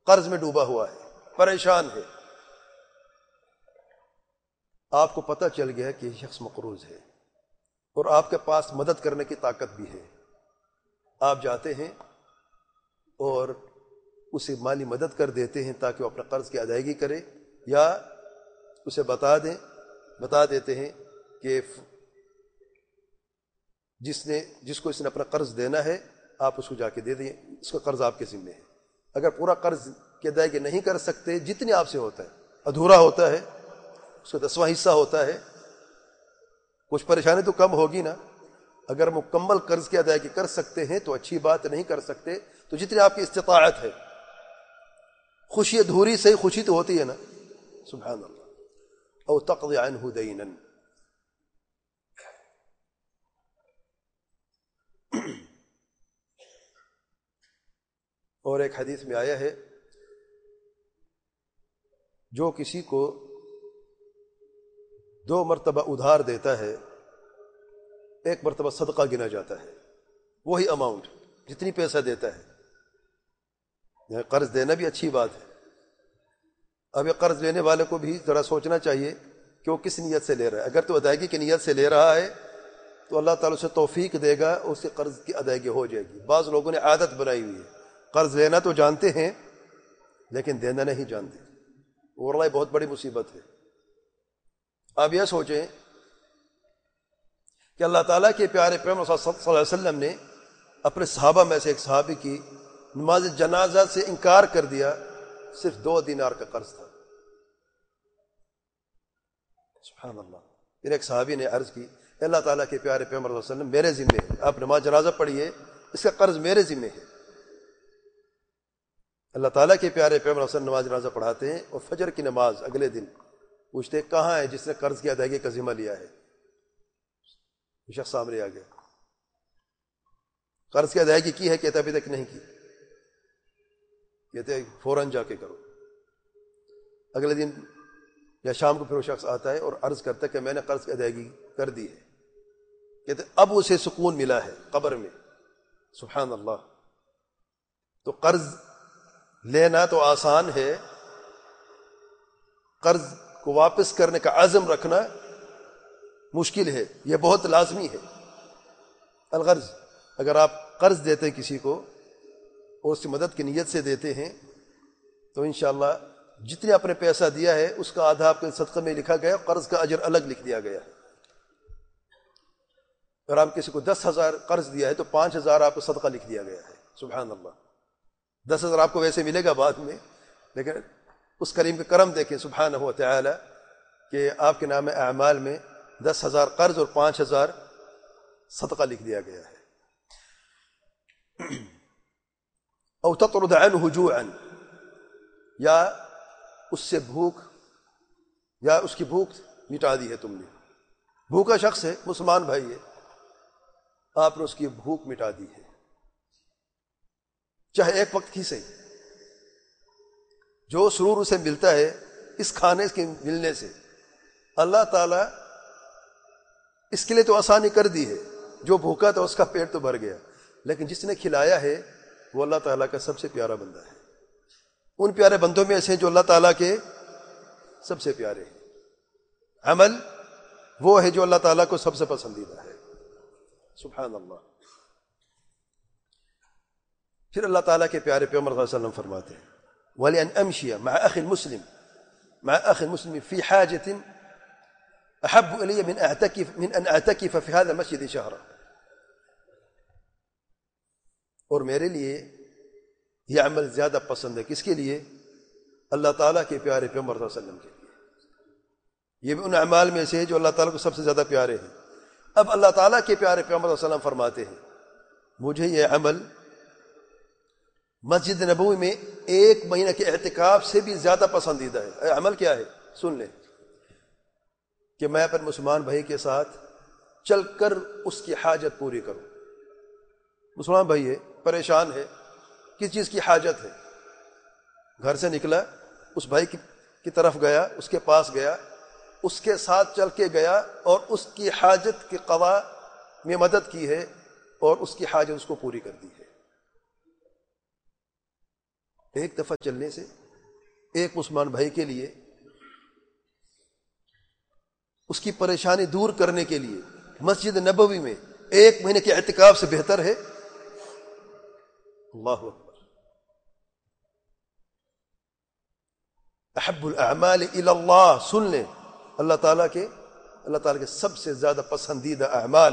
قرض میں ڈوبا ہوا ہے، پریشان ہے، آپ کو پتہ چل گیا کہ یہ شخص مقروض ہے اور آپ کے پاس مدد کرنے کی طاقت بھی ہے، آپ جاتے ہیں اور اسے مالی مدد کر دیتے ہیں تاکہ وہ اپنا قرض کی ادائیگی کرے، یا اسے بتا دیتے ہیں کہ جس کو اس نے اپنا قرض دینا ہے آپ اس کو جا کے دے دیں، اس کا قرض آپ کے ذمہ ہے۔ اگر پورا قرض کی ادائیگی نہیں کر سکتے، جتنے آپ سے ہوتا ہے، ادھورا ہوتا ہے، اس کا 10واں حصہ ہوتا ہے، کچھ پریشانی تو کم ہوگی نا۔ اگر مکمل قرض کی ادائیگی کر سکتے ہیں تو اچھی بات، نہیں کر سکتے تو جتنی آپ کی استطاعت ہے، خوشی ادھوری سے خوشی تو ہوتی ہے نا، سبحان اللہ۔ او تقضی عنہ دینا، اور ایک حدیث میں آیا ہے جو کسی کو 2 مرتبہ ادھار دیتا ہے، 1 مرتبہ صدقہ گنا جاتا ہے، وہی اماؤنٹ جتنی پیسہ دیتا ہے۔ یعنی قرض دینا بھی اچھی بات ہے۔ اب یہ قرض لینے والے کو بھی ذرا سوچنا چاہیے کہ وہ کس نیت سے لے رہا ہے۔ اگر تو ادائیگی کی نیت سے لے رہا ہے تو اللہ تعالیٰ اسے توفیق دے گا، اس سے قرض کی ادائیگی ہو جائے گی۔ بعض لوگوں نے عادت بنائی ہوئی ہے، قرض لینا تو جانتے ہیں لیکن دینا نہیں جانتے، اور اللہ بہت بڑی مصیبت ہے۔ آپ یہ سوچیں کہ اللہ تعالیٰ کے پیارے پیغمبر صلی اللہ علیہ وسلم نے اپنے صحابہ میں سے ایک صحابی کی نماز جنازہ سے انکار کر دیا، صرف 2 دینار کا قرض تھا، سبحان اللہ۔ پھر ایک صحابی نے عرض کی، اللہ تعالیٰ کے پیارے پیغمبر صلی اللہ علیہ وسلم میرے ذمہ ہے، آپ نماز جنازہ پڑھیے، اس کا قرض میرے ذمہ ہے۔ اللہ تعالیٰ کے پیارے پیغمبر صلی اللہ علیہ وسلم نماز جنازہ پڑھاتے ہیں، اور فجر کی نماز اگلے دن پوچھتے ہیں کہاں ہے جس نے قرض کی ادائیگی کا ذمہ لیا ہے؟ یہ شخص سامنے آ گیا، قرض کی ادائیگی کی ہے؟ کہتا ابھی تک نہیں کی۔ کہتے ہیں فوراً جا کے کرو۔ اگلے دن یا شام کو پھر وہ شخص آتا ہے اور عرض کرتا ہے کہ میں نے قرض کی ادائیگی کر دی ہے۔ کہتے اب اسے سکون ملا ہے قبر میں، سبحان اللہ۔ تو قرض لینا تو آسان ہے، قرض کو واپس کرنے کا عزم رکھنا مشکل ہے، یہ بہت لازمی ہے۔ الغرض، اگر آپ قرض دیتے ہیں کسی کو اور اس کی مدد کی نیت سے دیتے ہیں تو انشاءاللہ جتنے آپ نے پیسہ دیا ہے اس کا آدھا آپ کے صدقے میں لکھا گیا، قرض کا اجر الگ لکھ دیا گیا ہے۔ اگر آپ کسی کو 10,000 قرض دیا ہے تو 5,000 آپ کو صدقہ لکھ دیا گیا ہے، سبحان اللہ۔ 10,000 آپ کو ویسے ملے گا بعد میں، لیکن اس کریم کا کرم دیکھیں سبحانہ و تعالی کہ آپ کے نام اعمال میں 10,000 قرض اور 5,000 صدقہ لکھ دیا گیا ہے۔ او تطرد عنہ جوعا، یا اس سے بھوک، یا اس کی بھوک مٹا دی ہے تم نے۔ بھوکا شخص ہے، مسلمان بھائی ہے، آپ نے اس کی بھوک مٹا دی ہے، چاہے ایک وقت کی سے۔ جو سرور اسے ملتا ہے اس کھانے کے ملنے سے، اللہ تعالیٰ اس کے لیے تو آسانی کر دی ہے، جو بھوکا تھا اس کا پیٹ تو بھر گیا، لیکن جس نے کھلایا ہے وہ اللہ تعالیٰ کا سب سے پیارا بندہ ہے، ان پیارے بندوں میں سے جو اللہ تعالیٰ کے سب سے پیارے ہیں۔ عمل وہ ہے جو اللہ تعالیٰ کو سب سے پسندیدہ ہے، سبحان اللہ۔ پھر اللہ تعالیٰ کے پیارے پیغمبر صلی اللہ علیہ وسلم فرماتے ہیں وَلِأَنْ أَمْشِيَ مَعَ أَخِي الْمُسْلِمِ فِي حَاجَةٍ أَحَبُّ إِلَيَّ مِنْ أَنْ أَعْتَكِفَ فِي هَذَا الْمَسْجِدِ شَهْرًا، اور میرے لیے یہ عمل زیادہ پسند ہے، کس کے لیے؟ اللہ تعالیٰ کے پیارے پیغمبر صلی اللہ علیہ وسلم کے لیے۔ یہ بھی ان اعمال میں سے جو اللہ تعالیٰ کو سب سے زیادہ پیارے ہیں۔ اب اللہ تعالیٰ کے پیارے پیغمبر صلی اللہ علیہ وسلم فرماتے ہیں مجھے یہ عمل مسجد نبوی میں 1 مہینہ کے اعتکاف سے بھی زیادہ پسندیدہ ہے۔ عمل کیا ہے؟ سن لیں کہ میں اپنے مسلمان بھائی کے ساتھ چل کر اس کی حاجت پوری کروں۔ مسلمان بھائی ہے، پریشان ہے، کس چیز کی حاجت ہے؟ گھر سے نکلا، اس بھائی کی طرف گیا، اس کے پاس گیا، اس کے ساتھ چل کے گیا اور اس کی حاجت کے قضاء میں مدد کی ہے اور اس کی حاجت اس کو پوری کر دی ہے۔ ایک دفعہ چلنے سے ایک مسلمان بھائی کے لیے اس کی پریشانی دور کرنے کے لیے مسجد نبوی میں 1 مہینے کے اعتکاف سے بہتر ہے؟ اللہ اکبر۔ احب الاعمال الی اللہ، سن لیں، اللہ تعالیٰ کے سب سے زیادہ پسندیدہ اعمال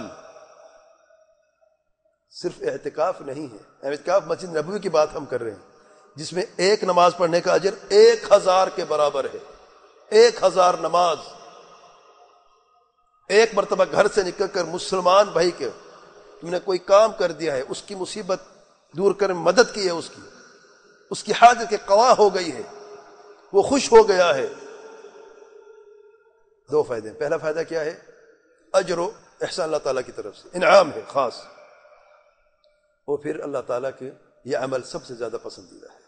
صرف اعتکاف نہیں ہے۔ اعتکاف مسجد نبوی کی بات ہم کر رہے ہیں، جس میں ایک نماز پڑھنے کا اجر 1000 کے برابر ہے۔ 1000 نماز، ایک مرتبہ گھر سے نکل کر مسلمان بھائی کے تم نے کوئی کام کر دیا ہے، اس کی مصیبت دور کر مدد کی ہے، اس کی حاجت کے قضا ہو گئی ہے، وہ خوش ہو گیا ہے۔ 2 فائدے ہیں۔ پہلا فائدہ کیا ہے؟ اجر و احسان اللہ تعالیٰ کی طرف سے، انعام ہے خاص، اور پھر اللہ تعالیٰ کے یہ عمل سب سے زیادہ پسندیدہ ہے۔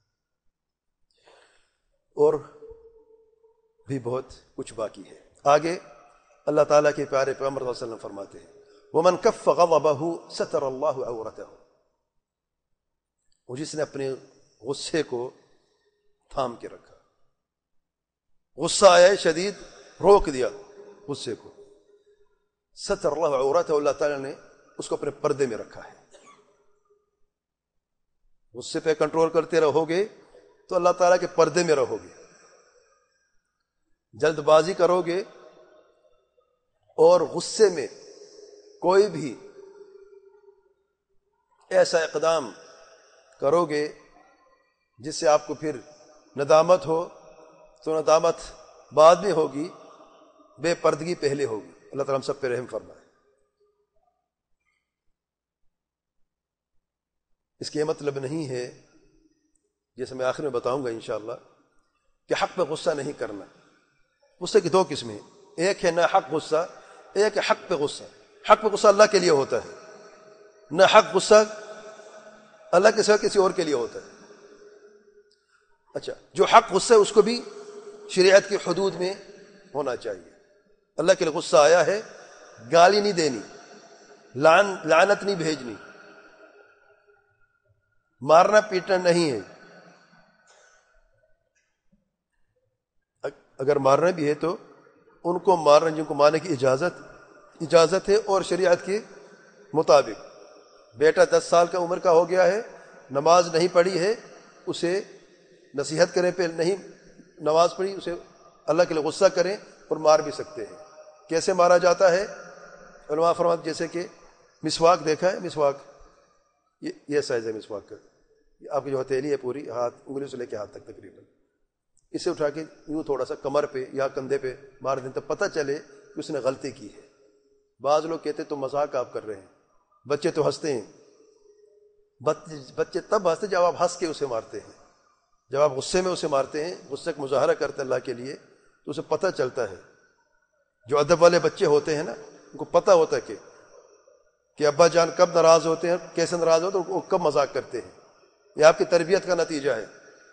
اور بھی بہت کچھ باقی ہے۔ آگے اللہ تعالیٰ کے پیارے پیغمبر صلی اللہ علیہ وسلم فرماتے ہیں وَمَنْ كَفَّ غَضَبَهُ سَتَرَ اللَّهُ عَوْرَتَهُ، وہ جس نے اپنے غصے کو تھام کے رکھا، غصہ آیا شدید، روک دیا غصے کو، سَتَرَ اللَّهُ عَوْرَتَهُ، اللہ تعالیٰ نے اس کو اپنے پردے میں رکھا ہے۔ غصے پہ کنٹرول کرتے رہو گے تو اللہ تعالیٰ کے پردے میں رہو گے، جلد بازی کرو گے اور غصے میں کوئی بھی ایسا اقدام کرو گے جس سے آپ کو پھر ندامت ہو، تو ندامت بعد میں ہوگی، بے پردگی پہلے ہوگی۔ اللہ تعالیٰ ہم سب پہ رحم فرمائے۔ اس کا یہ مطلب نہیں ہے، جیسے میں آخر میں بتاؤں گا انشاءاللہ، کہ حق پہ غصہ نہیں کرنا۔ غصے کی 2 قسمیں، ایک ہے ناحق غصہ، ایک ہے حق پہ غصہ۔ حق پہ غصہ اللہ کے لیے ہوتا ہے، ناحق غصہ اللہ کے سوا کسی اور کے لیے ہوتا ہے۔ اچھا، جو حق غصہ ہے اس کو بھی شریعت کی حدود میں ہونا چاہیے۔ اللہ کے لیے غصہ آیا ہے، گالی نہیں دینی، لعنت نہیں بھیجنی، مارنا پیٹنا نہیں ہے۔ اگر مارنا بھی ہے تو ان کو مارنا جن کو مارنے کی اجازت ہے، اور شریعت کے مطابق۔ بیٹا 10 سال کا عمر کا ہو گیا ہے، نماز نہیں پڑھی ہے، اسے نصیحت کریں، پہ نہیں نماز پڑھی، اسے اللہ کے لیے غصہ کریں اور مار بھی سکتے ہیں۔ کیسے مارا جاتا ہے؟ علماء فرماتے جیسے کہ مسواک دیکھا ہے، مسواک یہ سائز ہے مسواک کا، آپ کی جو ہتھیلی ہے پوری، ہاتھ انگلی سے لے کے ہاتھ تک تقریباً، اسے اٹھا کے یوں تھوڑا سا کمر پہ یا کندھے پہ مار دیں تو پتہ چلے کہ اس نے غلطی کی ہے۔ بعض لوگ کہتے تو مذاق آپ کر رہے ہیں، بچے تو ہنستے ہیں، بچے تب ہنستے جب آپ ہنس کے اسے مارتے ہیں، جب آپ غصے میں اسے مارتے ہیں، غصے کا مظاہرہ کرتے ہیں اللہ کے لیے، تو اسے پتہ چلتا ہے۔ جو ادب والے بچے ہوتے ہیں نا، ان کو پتہ ہوتا ہے کہ ابا جان کب ناراض ہوتے ہیں، کیسے ناراض ہوتے ہیں، وہ کب مذاق کرتے ہیں۔ یہ آپ کی تربیت کا نتیجہ ہے۔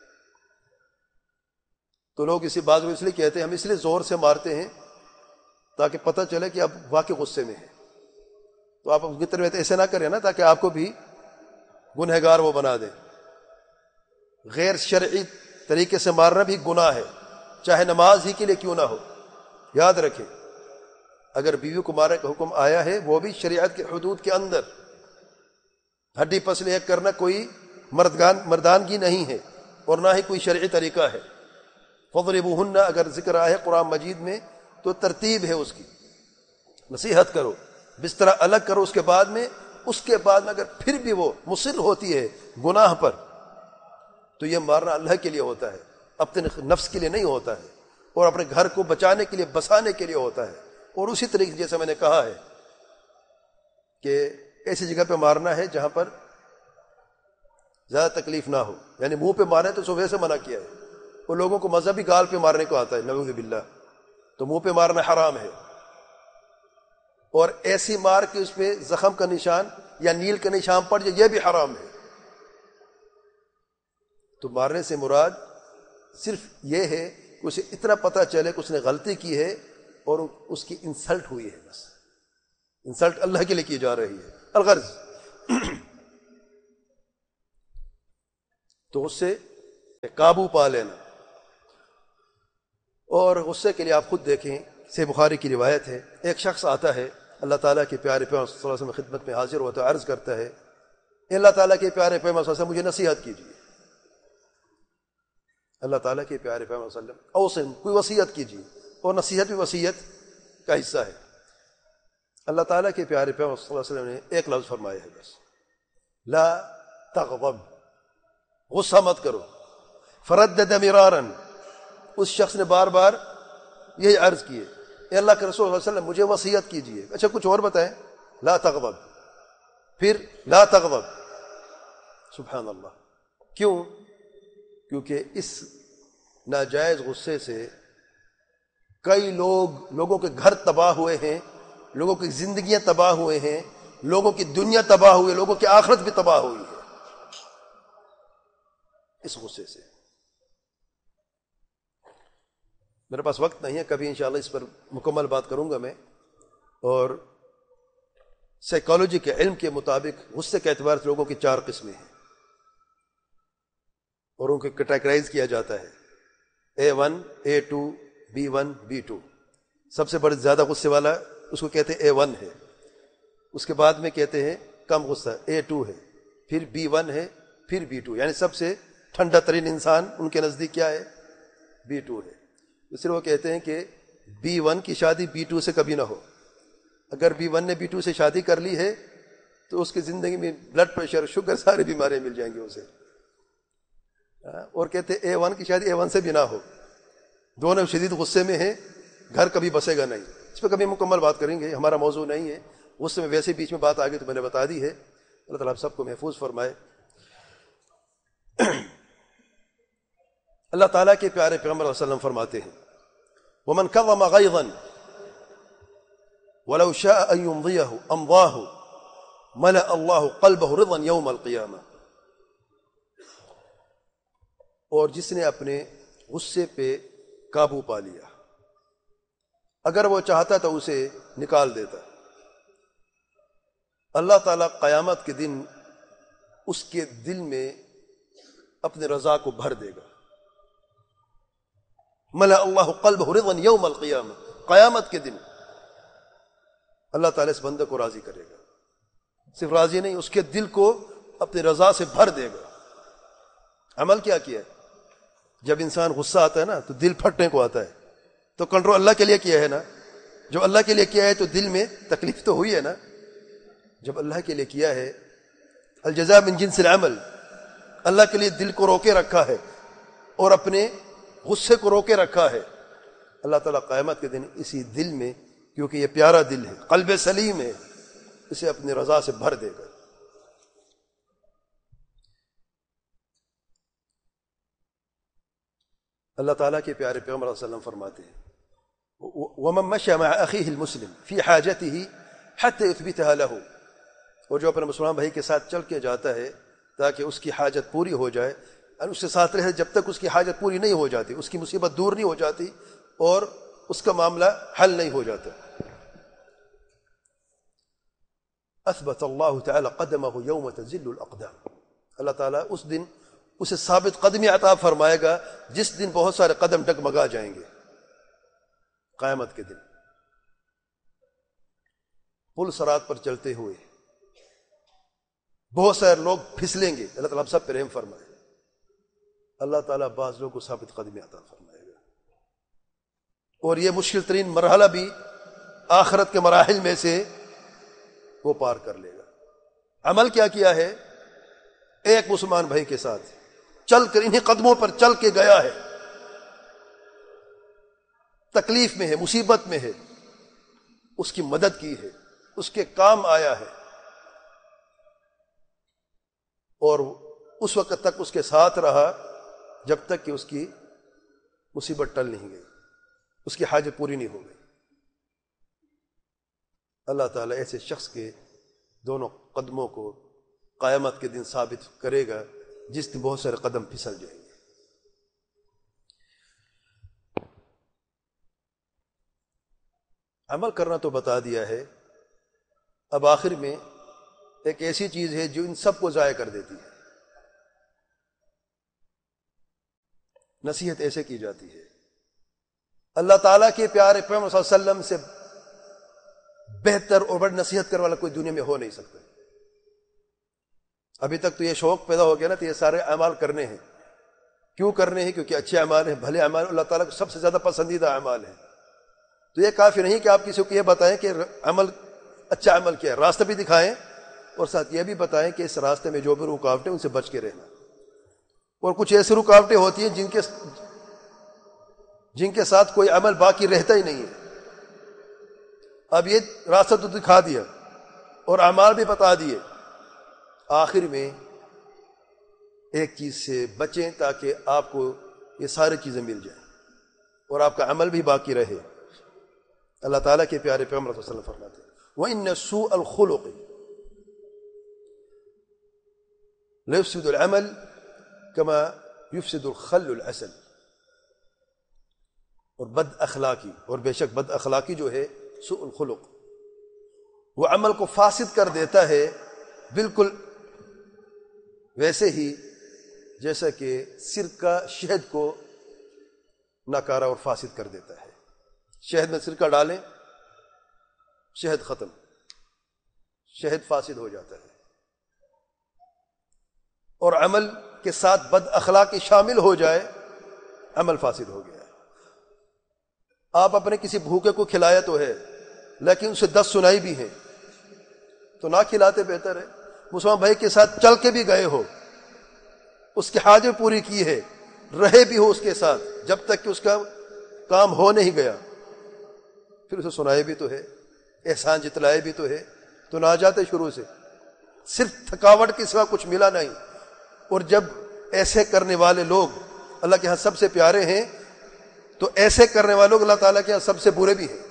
تو لوگ اسی بات کو اس لیے کہتے ہیں، ہم اس لیے زور سے مارتے ہیں تاکہ پتہ چلے کہ اب واقعی غصے میں ہے۔ تو آپ ان کی تربیت ایسے نہ کریں نا تاکہ آپ کو بھی گنہگار وہ بنا دیں۔ غیر شرعی طریقے سے مارنا بھی گناہ ہے، چاہے نماز ہی کے لیے کیوں نہ ہو۔ یاد رکھیں، اگر بیوی کو مارنے کا حکم آیا ہے وہ بھی شریعت کے حدود کے اندر، ہڈی پسلی ایک کرنا کوئی مردانگی نہیں ہے، اور نہ ہی کوئی شرعی طریقہ ہے۔ فَضْرِبُوهُنَّ اگر ذکر آیا ہے قرآن مجید میں تو ترتیب ہے اس کی، نصیحت کرو، بستر الگ کرو، اس کے بعد میں اگر پھر بھی وہ مصر ہوتی ہے گناہ پر، تو یہ مارنا اللہ کے لیے ہوتا ہے، اپنے نفس کے لیے نہیں ہوتا ہے، اور اپنے گھر کو بچانے کے لیے، بسانے کے لیے ہوتا ہے۔ اور اسی طریقے جیسے میں نے کہا ہے کہ ایسی جگہ پہ مارنا ہے جہاں پر زیادہ تکلیف نہ ہو، یعنی منہ پہ مارے تو صبح سے منع کیا ہے۔ وہ لوگوں کو مذہبی گال پہ مارنے کو آتا ہے، نعوذ باللہ، تو منہ پہ مارنا حرام ہے۔ اور ایسی مار کے اس پہ زخم کا نشان یا نیل کا نشان پڑ جائے، یہ بھی حرام ہے۔ تو مارنے سے مراد صرف یہ ہے کہ اسے اتنا پتہ چلے کہ اس نے غلطی کی ہے اور اس کی انسلٹ ہوئی ہے، بس انسلٹ اللہ کے لیے کی جا رہی ہے، الغرض۔ تو اس سے قابو پا لینا. اور غصے کے لیے آپ خود دیکھیں، صحیح بخاری کی روایت ہے، ایک شخص آتا ہے اللہ تعالیٰ کے پیارے پیغمبر صلی اللہ علیہ وسلم کی خدمت میں حاضر ہوتا ہے، عرض کرتا ہے اللہ تعالیٰ کے پیارے پیغمبر صلی اللہ علیہ وسلم مجھے نصیحت کیجیے. اللہ تعالیٰ کے پیارے پیغمبر صلی اللہ علیہ وسلم اوصم، کوئی وصیت کیجیے. اور نصیحت بھی وصیت کا حصہ ہے. اللہ تعالیٰ کے پیارے پیغمبر صلی اللہ علیہ وسلم نے ایک لفظ فرمایا ہے بس، لا تغضب، غصہ مت کرو. فردد مرارا، اس شخص نے بار بار یہی عرض کیے اے اللہ کے رسول صلی اللہ علیہ وسلم مجھے وصیت کیجیے. اچھا کچھ اور بتائیں. لا تغضب، پھر لا تغضب. سبحان اللہ. کیوں؟ کیونکہ اس ناجائز غصے سے کئی لوگوں کے گھر تباہ ہوئے ہیں، لوگوں کی زندگیاں تباہ ہوئے ہیں، لوگوں کی دنیا تباہ ہوئی، لوگوں کی آخرت بھی تباہ ہوئی ہے اس غصے سے. میرے پاس وقت نہیں ہے، کبھی انشاءاللہ اس پر مکمل بات کروں گا میں. اور سائیکالوجی کے علم کے مطابق غصے کے اعتبار سے لوگوں کی 4 قسمیں ہیں اور ان کو کیٹیگرائز کیا جاتا ہے. A1 A2 B1 B2. سب سے بڑے زیادہ غصے والا اس کو کہتے ہیں A1 ہے. اس کے بعد میں کہتے ہیں کم غصہ A2 ہے، پھر B1 ہے، پھر B2. یعنی سب سے ٹھنڈا ترین انسان ان کے نزدیک کیا ہے؟ B2 ہے. اس لیے وہ کہتے ہیں کہ B1 کی شادی B2 سے کبھی نہ ہو. اگر B1 نے B2 سے شادی کر لی ہے تو اس کی زندگی میں بلڈ پریشر، شوگر، ساری بیماریاں مل جائیں گی اسے. اور کہتے ہیں A1 کی شادی A1 سے بھی نہ ہو. دونوں شدید غصے میں ہیں، گھر کبھی بسے گا نہیں. اس پہ کبھی مکمل بات کریں گے، ہمارا موضوع نہیں ہے. غصے میں ویسے بیچ میں بات آ گئی تو میں نے بتا دی ہے. اللہ تعالیٰ آپ سب کو محفوظ فرمائے. اللہ تعالیٰ کے پیارے پیغمبر صلی اللہ علیہ وسلم فرماتے ہیں وَمَنْ كَظَمَ غَيْظًا وَلَوْ شَاءَ أَن يُمْضِيَهُ أَمْضَاهُ مَلَأَ اللَّهُ قَلْبَهُ رِضًا يَوْمَ الْقِيَامَةِ. اور جس نے اپنے غصے پہ قابو پا لیا، اگر وہ چاہتا تو اسے نکال دیتا. اللہ تعالیٰ قیامت کے دن اس کے دل میں اپنے رضا کو بھر دے گا. ملأ اللہ قلبہ رضا یوم القیامہ. قیامت کے دن اللہ تعالیٰ اس بندے کو راضی کرے گا. صرف راضی نہیں، اس کے دل کو اپنی رضا سے بھر دے گا. عمل کیا ہے؟ جب انسان غصہ آتا ہے نا تو دل پھٹنے کو آتا ہے، تو کنٹرول اللہ کے لیے کیا ہے نا. جو اللہ کے لیے کیا ہے تو دل میں تکلیف تو ہوئی ہے نا. جب اللہ کے لیے کیا ہے، الجزاء من جنس العمل، اللہ کے لیے دل کو روکے رکھا ہے اور اپنے غصے کو روکے رکھا ہے. اللہ تعالیٰ قیامت کے دن اسی دل میں، کیونکہ یہ پیارا دل ہے، قلب سلیم ہے، اسے اپنی رضا سے بھر دے گا. اللہ تعالیٰ کے پیارے پیغمبر صلی اللہ علیہ وسلم فرماتے ہیں وَمَن مَشَى مَعَ أَخِيهِ الْمُسْلِمِ فِي حَاجَتِهِ حَتَّى يُثْبِتَهَا لَهُ. اور جو اپنے مسلمان بھائی کے ساتھ چل کے جاتا ہے تاکہ اس کی حاجت پوری ہو جائے، اور اس کے ساتھ رہے جب تک اس کی حاجت پوری نہیں ہو جاتی، اس کی مصیبت دور نہیں ہو جاتی اور اس کا معاملہ حل نہیں ہو جاتا. اثبت اللہ تعالی قدمہ یوم تزل الاقدام. اللہ تعالیٰ اس دن اسے ثابت قدمی عطا فرمائے گا جس دن بہت سارے قدم ڈگمگا جائیں گے. قیامت کے دن پل صراط پر چلتے ہوئے بہت سارے لوگ پھسلیں گے. اللہ تعالیٰ سب پر رحم فرمائے. اللہ تعالیٰ بعض لوگوں کو ثابت قدمی عطا فرمائے گا. اور یہ مشکل ترین مرحلہ بھی آخرت کے مراحل میں سے وہ پار کر لے گا. عمل کیا ہے؟ ایک مسلمان بھائی کے ساتھ چل کر انہیں قدموں پر چل کے گیا ہے، تکلیف میں ہے، مصیبت میں ہے، اس کی مدد کی ہے، اس کے کام آیا ہے، اور اس وقت تک اس کے ساتھ رہا جب تک کہ اس کی مصیبت ٹل نہیں گئی، اس کی حاجت پوری نہیں ہو گئی. اللہ تعالیٰ ایسے شخص کے دونوں قدموں کو قیامت کے دن ثابت کرے گا جس دن بہت سارے قدم پھسل جائیں گے. عمل کرنا تو بتا دیا ہے، اب آخر میں ایک ایسی چیز ہے جو ان سب کو ضائع کر دیتی ہے. نصیحت ایسے کی جاتی ہے. اللہ تعالیٰ کے پیارے پیغمبر صلی اللہ علیہ وسلم سے بہتر اور بڑی نصیحت کرنے والا کوئی دنیا میں ہو نہیں سکتا. ابھی تک تو یہ شوق پیدا ہو گیا نا، تو یہ سارے اعمال کرنے ہیں. کیوں کرنے ہیں؟ کیونکہ اچھے اعمال ہیں، بھلے اعمال اللہ تعالیٰ کو سب سے زیادہ پسندیدہ اعمال ہیں. تو یہ کافی نہیں کہ آپ کسی کو یہ بتائیں کہ عمل اچھا عمل کیا ہے، راستہ بھی دکھائیں اور ساتھ یہ بھی بتائیں کہ اس راستے میں جو بھی رکاوٹیں ان سے بچ کے رہنا. اور کچھ ایسی رکاوٹیں ہوتی ہیں جن کے ساتھ کوئی عمل باقی رہتا ہی نہیں ہے. اب یہ راستہ تو دکھا دیا اور اعمال بھی بتا دیے، آخر میں ایک چیز سے بچیں تاکہ آپ کو یہ ساری چیزیں مل جائیں اور آپ کا عمل بھی باقی رہے. اللہ تعالیٰ کے پیارے پیغمبر صلی اللہ علیہ وسلم فرماتے ہیں وَإِنَّ سُوءَ الْخُلُقِ لَيُفْسِدُ الْعَمَلَ كَمَا يُفْسِدُ الْخَلُّ الْعَسَلَ. اور بد اخلاقی، اور بے شک بد اخلاقی جو ہے سوء الخلق، وہ عمل کو فاسد کر دیتا ہے بالکل ویسے ہی جیسا کہ سرکہ شہد کو ناکارہ اور فاسد کر دیتا ہے. شہد میں سرکہ ڈالیں، شہد ختم، شہد فاسد ہو جاتا ہے. اور عمل کے ساتھ بد اخلاقی شامل ہو جائے، عمل فاسد ہو گیا. آپ اپنے کسی بھوکے کو کھلایا تو ہے، لیکن اسے 10 سنائی بھی ہیں، تو نہ کھلاتے بہتر ہے. مسلمان بھائی کے ساتھ چل کے بھی گئے ہو، اس کی حاجت پوری کی ہے، رہے بھی ہو اس کے ساتھ جب تک کہ اس کا کام ہو نہیں گیا، پھر اسے سنائے بھی تو ہے، احسان جتلائے بھی تو ہے. تو نہ جاتے شروع سے، صرف تھکاوٹ کے سوا کچھ ملا نہیں. اور جب ایسے کرنے والے لوگ اللہ کے ہاں سب سے پیارے ہیں، تو ایسے کرنے والے لوگ اللہ تعالیٰ کے ہاں سب سے برے بھی ہیں.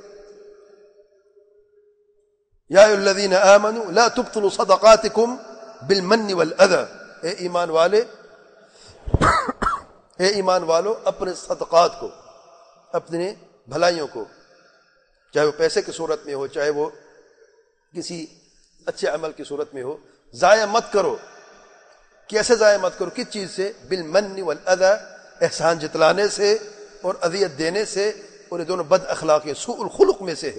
یا ایھا الذین آمنوا لا تبطلوا صدقاتکم بالمن والاذی. اے ایمان والو اپنے صدقات کو، اپنے بھلائیوں کو، چاہے وہ پیسے کی صورت میں ہو، چاہے وہ کسی اچھے عمل کی صورت میں ہو، ضائع مت کرو. کیسے ضائع مت کرو؟ کس چیز سے؟ بالمن والاذی، احسان جتلانے سے اور اذیت دینے سے. اور یہ دونوں بد اخلاقی سوء الخلق میں سے ہے.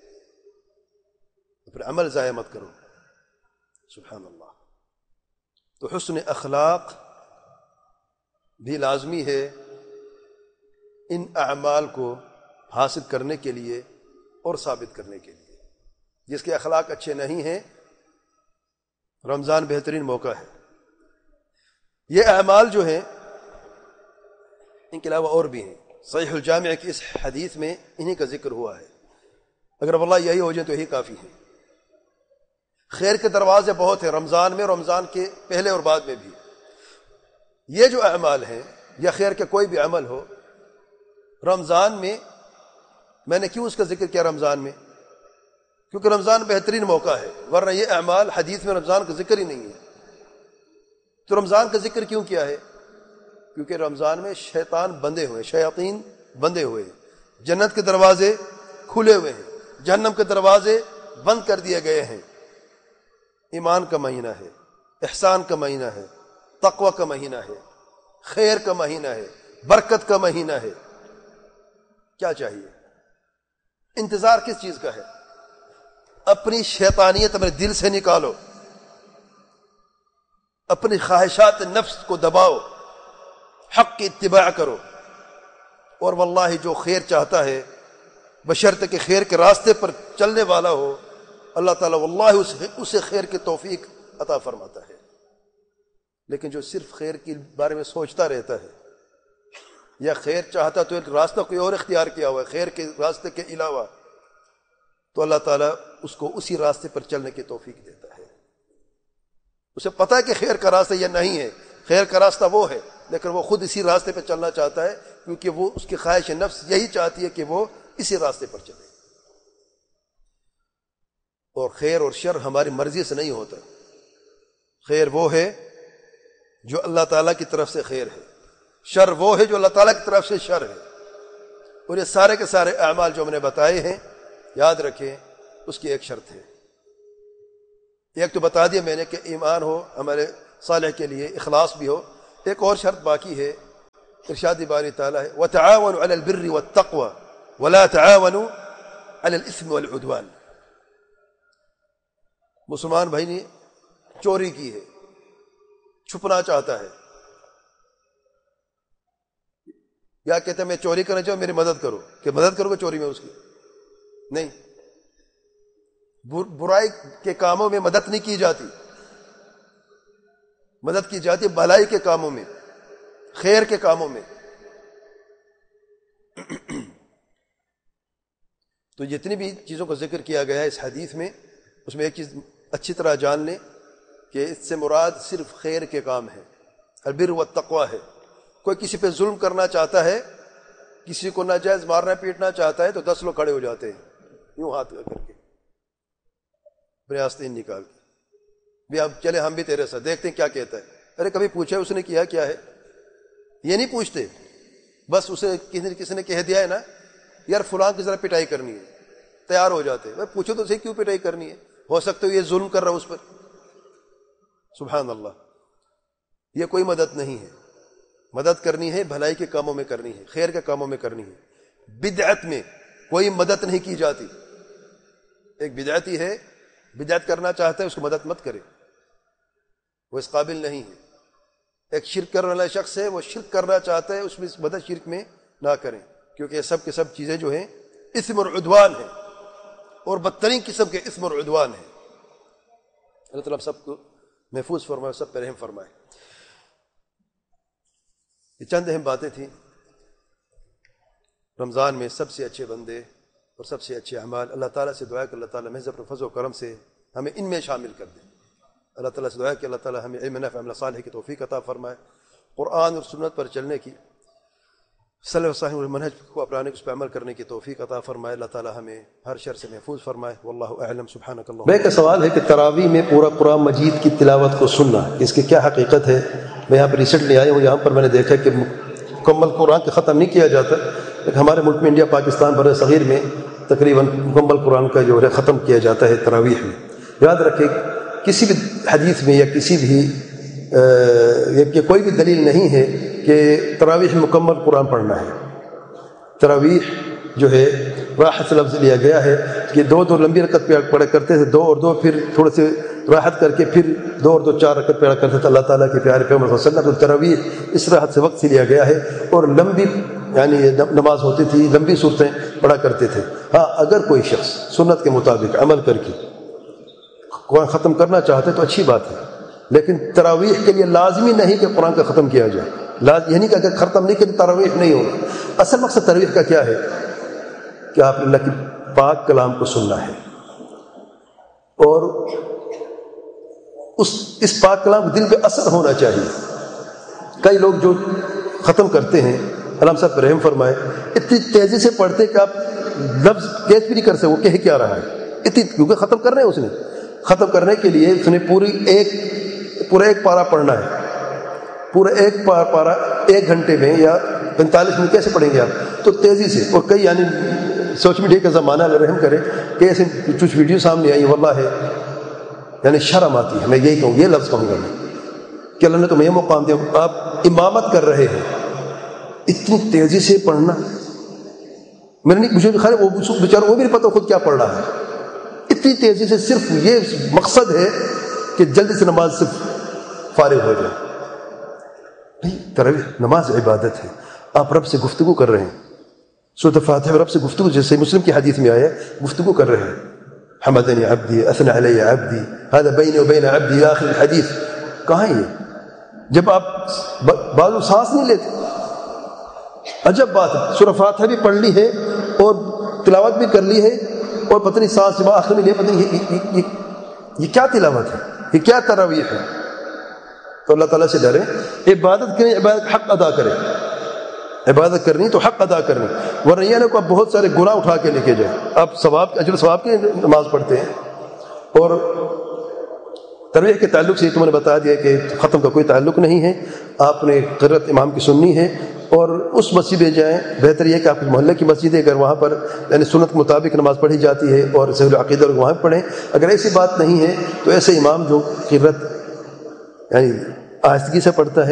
پھر عمل ضائع مت کرو. سبحان اللہ. تو حسن اخلاق بھی لازمی ہے ان اعمال کو حاصل کرنے کے لیے اور ثابت کرنے کے لیے. جس کے اخلاق اچھے نہیں ہیں، رمضان بہترین موقع ہے. یہ اعمال جو ہیں ان کے علاوہ اور بھی ہیں. صحیح الجامع کی اس حدیث میں انہی کا ذکر ہوا ہے. اگر واللہ یہی ہو جائے تو یہی کافی ہے. خیر کے دروازے بہت ہیں رمضان میں، رمضان کے پہلے اور بعد میں بھی. یہ جو اعمال ہیں یا خیر کے کوئی بھی عمل ہو، رمضان میں نے کیوں اس کا ذکر کیا رمضان میں؟ کیونکہ رمضان بہترین موقع ہے، ورنہ یہ اعمال حدیث میں رمضان کا ذکر ہی نہیں ہے. تو رمضان کا ذکر کیوں کیا ہے؟ کیونکہ رمضان میں شیطان بندے ہوئے، شیاطین بندے ہوئے ہیں، جنت کے دروازے کھلے ہوئے ہیں، جہنم کے دروازے بند کر دیے گئے ہیں. ایمان کا مہینہ ہے، احسان کا مہینہ ہے، تقوی کا مہینہ ہے، خیر کا مہینہ ہے، برکت کا مہینہ ہے. کیا چاہیے؟ انتظار کس چیز کا ہے؟ اپنی شیطانیت اپنے دل سے نکالو، اپنی خواہشات نفس کو دباؤ، حق کی اتباع کرو. اور واللہ جو خیر چاہتا ہے بشرط کہ خیر کے راستے پر چلنے والا ہو، اللہ تعالیٰ واللہ اسے خیر کی توفیق عطا فرماتا ہے. لیکن جو صرف خیر کے بارے میں سوچتا رہتا ہے یا خیر چاہتا تو ایک راستہ کوئی اور اختیار کیا ہوا ہے خیر کے راستے کے علاوہ، تو اللہ تعالیٰ اس کو اسی راستے پر چلنے کی توفیق دیتا ہے. اسے پتہ ہے کہ خیر کا راستہ یہ نہیں ہے، خیر کا راستہ وہ ہے، لیکن وہ خود اسی راستے پہ چلنا چاہتا ہے کیونکہ وہ اس کی خواہش نفس یہی چاہتی ہے کہ وہ اسی راستے پر چلے. اور خیر اور شر ہماری مرضی سے نہیں ہوتا. خیر وہ ہے جو اللہ تعالیٰ کی طرف سے خیر ہے، شر وہ ہے جو اللہ تعالیٰ کی طرف سے شر ہے. اور یہ سارے کے سارے اعمال جو ہم نے بتائے ہیں، یاد رکھیں اس کی ایک شرط ہے. ایک تو بتا دیا میں نے کہ ایمان ہو ہمارے صالح کے لیے، اخلاص بھی ہو. ایک اور شرط باقی ہے ارشاد باری تعالیٰ ہے وَتَعَاوَنُوا عَلَى الْبِرِّ وَالتَّقْوَى وَلَا تَعَاوَنُوا عَلَى الْإِثْمِ وَالْعُدْوَانِ. مسلمان بھائی نے چوری کی ہے، چھپنا چاہتا ہے، یا کہتے ہیں میں چوری کرنا چاہوں میری مدد کرو، کہ مدد کرو گے چوری میں اس کی؟ نہیں، برائی کے کاموں میں مدد نہیں کی جاتی، مدد کی جاتی بھلائی کے کاموں میں، خیر کے کاموں میں. تو جتنی بھی چیزوں کا ذکر کیا گیا ہے اس حدیث میں، اس میں ایک چیز اچھی طرح جان لیں کہ اس سے مراد صرف خیر کے کام ہے، البر والتقوی ہے. کوئی کسی پہ ظلم کرنا چاہتا ہے، کسی کو ناجائز مارنا پیٹنا چاہتا ہے تو 10 لوگ کھڑے ہو جاتے ہیں یوں ہاتھ کر کے، آستین نکال کے، بھی اب چلے ہم بھی تیرے ساتھ دیکھتے ہیں کیا کہتا ہے. ارے کبھی پوچھے اس نے کیا ہے؟ یہ نہیں پوچھتے، بس اسے کسی نے کہہ دیا ہے نا یار فلاں کی ذرا پٹائی کرنی ہے، تیار ہو جاتے ہیں. پوچھو تو صحیح کیوں پٹائی کرنی ہے؟ ہو سکتا ہے یہ ظلم کر رہا اس پر. سبحان اللہ. یہ کوئی مدد نہیں ہے. مدد کرنی ہے بھلائی کے کاموں میں کرنی ہے، خیر کے کاموں میں کرنی ہے. بدعت میں کوئی مدد نہیں کی جاتی. ایک بدعتی ہے، بدعت کرنا چاہتا ہے، اس کو مدد مت کرے، وہ اس قابل نہیں ہے. ایک شرک کرنے والا شخص ہے، وہ شرک کرنا چاہتا ہے، اس میں مدد شرک میں نہ کریں، کیونکہ یہ سب کے سب چیزیں جو ہیں اسم اور عدوان ہیں، اور بدترین قسم کے اسم اور عدوان ہیں. اللہ تعالیٰ سب کو محفوظ فرمائے، سب پر رحم فرمائے. یہ چند اہم باتیں تھیں. رمضان میں سب سے اچھے بندے اور سب سے اچھے اعمال، اللہ تعالیٰ سے دعا کہ اللہ تعالیٰ محض اپنے فضل و کرم سے ہمیں ان میں شامل کر دے. اللہ تعالیٰ سے دعا کہ اللہ تعالیٰ ہمیں علم نافع عمل صالح کی توفیق عطا فرمائے، قرآن اور سنت پر چلنے کی، سلف صالح اور منہج کو اپنانے کی، اس پہ عمل کرنے کی توفیق عطا فرمائے. اللہ تعالیٰ ہمیں ہر شر سے محفوظ فرمائے. واللہ اعلم. سبحانک اللہ. میں کا سوال ہے کہ تراویح میں پورا قرآن مجید کی تلاوت کو سننا، اس کی کیا حقیقت ہے؟ میں یہاں پر ریسنٹلی آیا ہوں، یہاں پر میں نے دیکھا کہ مکمل قرآن کا ختم نہیں کیا جاتا، لیکن ہمارے ملک میں انڈیا پاکستان بر صغیر میں تقریباً مکمل قرآن کا جو ہے ختم کیا جاتا ہے تراویح میں. یاد رکھیں کسی بھی حدیث میں یا کسی بھی کہ کوئی بھی دلیل نہیں ہے کہ تراویح میں مکمل قرآن پڑھنا ہے. تراویح جو ہے راحت سے لفظ لیا گیا ہے کہ 2 لمبی رکعت پڑھا کرتے تھے، 2 اور 2 پھر تھوڑے سے راحت کر کے پھر 2 اور 2 4 رکعت پڑھا کرتے تھے. اللہ تعالیٰ کے پیارے پیغمبر صلی اللہ علیہ وسلم. تو تراویح اس راحت سے وقت سے لیا گیا ہے، اور لمبی یعنی نماز ہوتی تھی، لمبی صورتیں پڑھا کرتے تھے. ہاں اگر کوئی شخص سنت کے مطابق عمل کر کے قرآن ختم کرنا چاہتے ہیں تو اچھی بات ہے، لیکن تراویح کے لیے لازمی نہیں کہ قرآن کا ختم کیا جائے. یعنی کہ اگر ختم نہیں کہ تراویح نہیں ہوگا. اصل مقصد تراویح کا کیا ہے کہ آپ اللہ کی پاک کلام کو سننا ہے، اور اس پاک کلام کو دل پہ اثر ہونا چاہیے. کئی لوگ جو ختم کرتے ہیں، علامہ صاحب پر رحم فرمائے، اتنی تیزی سے پڑھتے کہ آپ لفظ کیچ بھی نہیں کر سکتے وہ کہہ کیا رہا ہے، کیونکہ ختم کر رہے ہیں. اس نے ختم کرنے کے لیے اس نے پورا ایک پارہ پڑھنا ہے، پورا ایک پارہ 1 گھنٹے میں یا 45 منٹ کیسے پڑھیں گے آپ؟ تو تیزی سے. اور کئی یعنی سوشل میڈیا کا زمانہ اللہ رحم کرے کہ ایسے کچھ ویڈیو سامنے آئی، واللہ ہے یعنی شرم آتی ہے. میں یہی کہوں، یہ لفظ کہوں گا میں کہ اللہ نے تمہیں یہ مقام دیا، آپ امامت کر رہے ہیں، اتنی تیزی سے پڑھنا. مجھے خیر وہ بیچارہ وہ بھی نہیں پتا خود کیا پڑھ رہا ہے. اتنی تیزی سے صرف یہ مقصد ہے کہ جلدی سے نماز سے فارغ ہو جائے. نہیں، تراویح نماز عبادت ہے. آپ رب سے گفتگو کر رہے ہیں، سورۃ فاتحہ رب سے گفتگو، جیسے مسلم کی حدیث میں آیا ہے، گفتگو کر رہے ہیں. حمدنی عبدی اثنى علی عبدی هذا بینی و بین عبدی آخر الحدیث. کہاں یہ جب آپ بعض سانس نہیں لیتے؟ عجب بات ہے. سورۃ فاتحہ بھی پڑھ لی ہے اور تلاوت بھی کر لی ہے، اور پتہ نہیں سانس جب آخر میں لے، پتہ نہیں یہ کیا تلاوت ہے، یہ کیا تراویح ہے. تو اللہ تعالیٰ سے ڈریں، عبادت کریں، عبادت حق ادا کریں. عبادت کرنی تو حق ادا کرنی، ورنہ یہ نہ کو آپ بہت سارے گناہ اٹھا کے لے کے جائیں. آپ اجر ثواب کی نماز پڑھتے ہیں. اور تراویح کے تعلق سے تم نے بتا دیا کہ ختم کا کوئی تعلق نہیں ہے. آپ نے قرأت امام کی سننی ہے، اور اس مسجد میں جائیں. بہتر یہ کہ آپ محلے کی مسجد ہے، اگر وہاں پر یعنی سنت کے مطابق نماز پڑھی جاتی ہے اور صحیح العقیدہ لوگ وہاں پڑھیں. اگر ایسی بات نہیں ہے تو ایسے امام جو قرأت یعنی آہستگی سے پڑھتا ہے،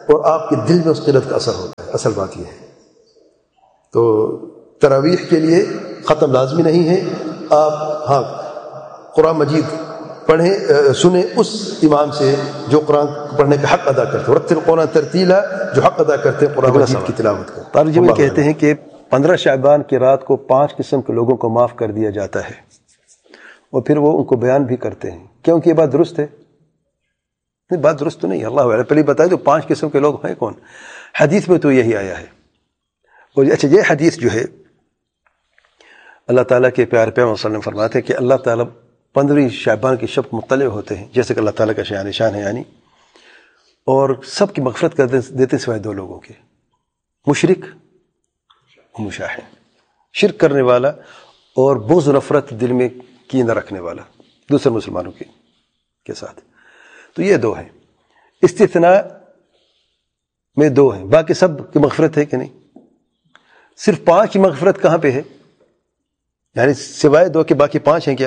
اور آپ کے دل میں اس قرت کا اثر ہوتا ہے. اصل بات یہ ہے. تو تراویح کے لیے ختم لازمی نہیں ہے. آپ ہاں قرآن مجید پڑھیں سنیں اس امام سے جو قرآن پڑھنے کا حق ادا کرتے ہیں. رتل القرآن ترتیلا، جو حق ادا کرتے ہیں قرآن مجید کی تلاوت کا. ترجمے میں کہتے ہیں کہ 15 شعبان کی رات کو 5 قسم کے لوگوں کو معاف کر دیا جاتا ہے، اور پھر وہ ان کو بیان بھی کرتے ہیں. کیونکہ یہ بات درست ہے؟ نہیں، بات درست تو نہیں. اللہ علیہ پہلے بتائے تو 5 قسم کے لوگ ہیں کون؟ حدیث میں تو یہی آیا ہے. اور اچھا، یہ حدیث جو ہے اللہ تعالیٰ کے پیارے پیغمبر صلی اللہ علیہ وسلم فرماتے ہیں کہ اللہ تعالیٰ 15 شعبان کی شب مطلع ہوتے ہیں، جیسے کہ اللہ تعالیٰ کا شان ہے یعنی، اور سب کی مغفرت کر دیتے سوائے 2 لوگوں کے، مشرک و مشاہد. شرک کرنے والا اور بغض و نفرت دل میں کینہ رکھنے والا دوسرے مسلمانوں کے ساتھ. تو یہ 2 ہیں. استثناء میں 2 ہیں، باقی سب کی مغفرت ہے کہ نہیں؟ صرف 5 کی مغفرت کہاں پہ ہے؟ یعنی سوائے 2 کے باقی 5 ہیں کیا؟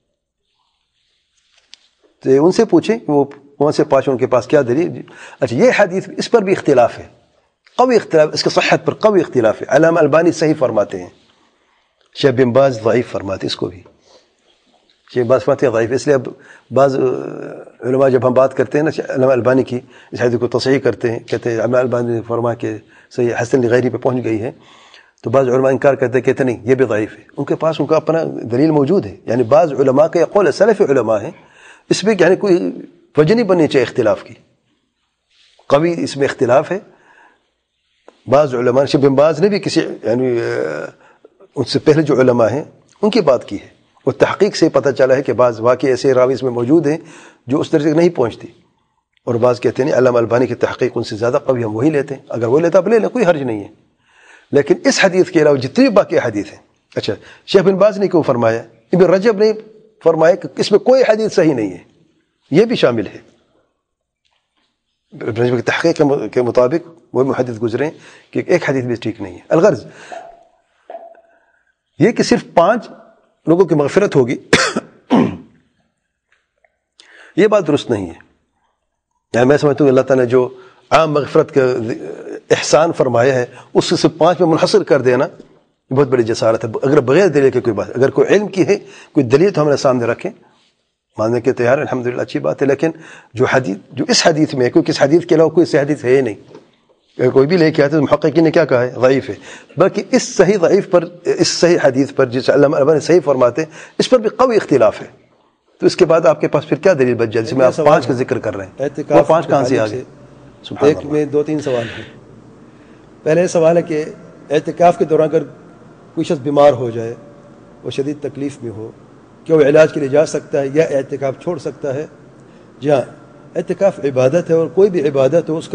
تو ان سے پوچھیں کہ وہ کون سے 5 ان کے پاس کیا دلیل. اچھا، یہ حدیث اس پر بھی اختلاف ہے، قوی اختلاف، اس کی صحت پر قوی اختلاف ہے. علامہ البانی صحیح فرماتے ہیں، شیخ بن باز ضعیف فرماتے ہیں اس کو بھی. شیخ باز فرماتے ہیں ضعیف. اس لیے اب بعض علماء جب ہم بات کرتے ہیں نا علامہ البانی کی، اس حدیث کو تصحیح کرتے ہیں، کہتے ہیں علامہ البانی نے فرمایا کہ صحیح حسن لغیری پہ پہنچ گئی ہے، تو بعض علماء انکار کرتے ہیں، کہتے نہیں یہ بھی ضعیف ہے. ان کے پاس ان کا اپنا دلیل موجود ہے. یعنی بعض علماء کا یہ قول ہے، سلف علماء ہیں، اس میں یعنی کوئی وجہ نہیں بننی چاہیے اختلاف کی، قوی اس میں اختلاف ہے. بعض علماء، شیخ بن باز نے بھی کسی یعنی ان سے پہلے جو علماء ہیں ان کی بات کی ہے، اور تحقیق سے پتہ چلا ہے کہ بعض واقعی ایسے راوی اس میں موجود ہیں جو اس درجے نہیں پہنچتی، اور بعض کہتے ہیں علامہ البانی کی تحقیق ان سے زیادہ قوی، ہم وہی لیتے ہیں. اگر وہی لیتے آپ لے لیں، کوئی حرج نہیں ہے. لیکن اس حدیث کے علاوہ جتنی باقی حدیث ہیں، اچھا شیخ بن باز نے کیوں فرمایا، ابن رجب نے فرمایا کہ اس میں کوئی حدیث صحیح نہیں ہے، یہ بھی شامل ہے. ابن رجب کی تحقیق کے مطابق وہ محدث گزرے کہ ایک حدیث بھی ٹھیک نہیں ہے. الغرض یہ کہ صرف 5 لوگوں کی مغفرت ہوگی یہ بات درست نہیں ہے. یعنی میں سمجھتا ہوں اللہ تعالیٰ نے جو عام مغفرت کا احسان فرمایا ہے اس سے صرف 5 میں منحصر کر دینا بہت بڑی جسارت ہے. اگر بغیر دلیل کے کوئی بات، اگر کوئی علم کی ہے کوئی دلیل تو ہمارے سامنے رکھیں، ماننے کے تیار، الحمدللہ اچھی بات ہے. لیکن جو اس حدیث میں ہے، کیونکہ اس حدیث کے علاوہ کوئی حدیث ہے ہی نہیں، اگر کوئی بھی لے کے آتے تو محققین نے کیا کہا ہے، ضعیف ہے. بلکہ اس صحیح ضعیف پر، اس صحیح حدیث پر جسے علامہ البانی صحیح فرماتے ہیں، اس پر بھی قوی اختلاف ہے. تو اس کے بعد آپ کے پاس پھر کیا دلیل بچ جائے جس میں آپ 5 کا ذکر کر رہے ہیں؟ وہ 5 کہاں سے آ گئے؟ ایک میں 2-3 سوال ہیں. پہلے سوال ہے کہ اعتکاف کے دوران اگر کوئی شخص بیمار ہو جائے، وہ شدید تکلیف میں ہو، کیا وہ علاج کے لیے جا سکتا ہے یا اعتکاف چھوڑ سکتا ہے؟ جی ہاں، اعتکاف عبادت ہے، اور کوئی بھی عبادت ہو اس کا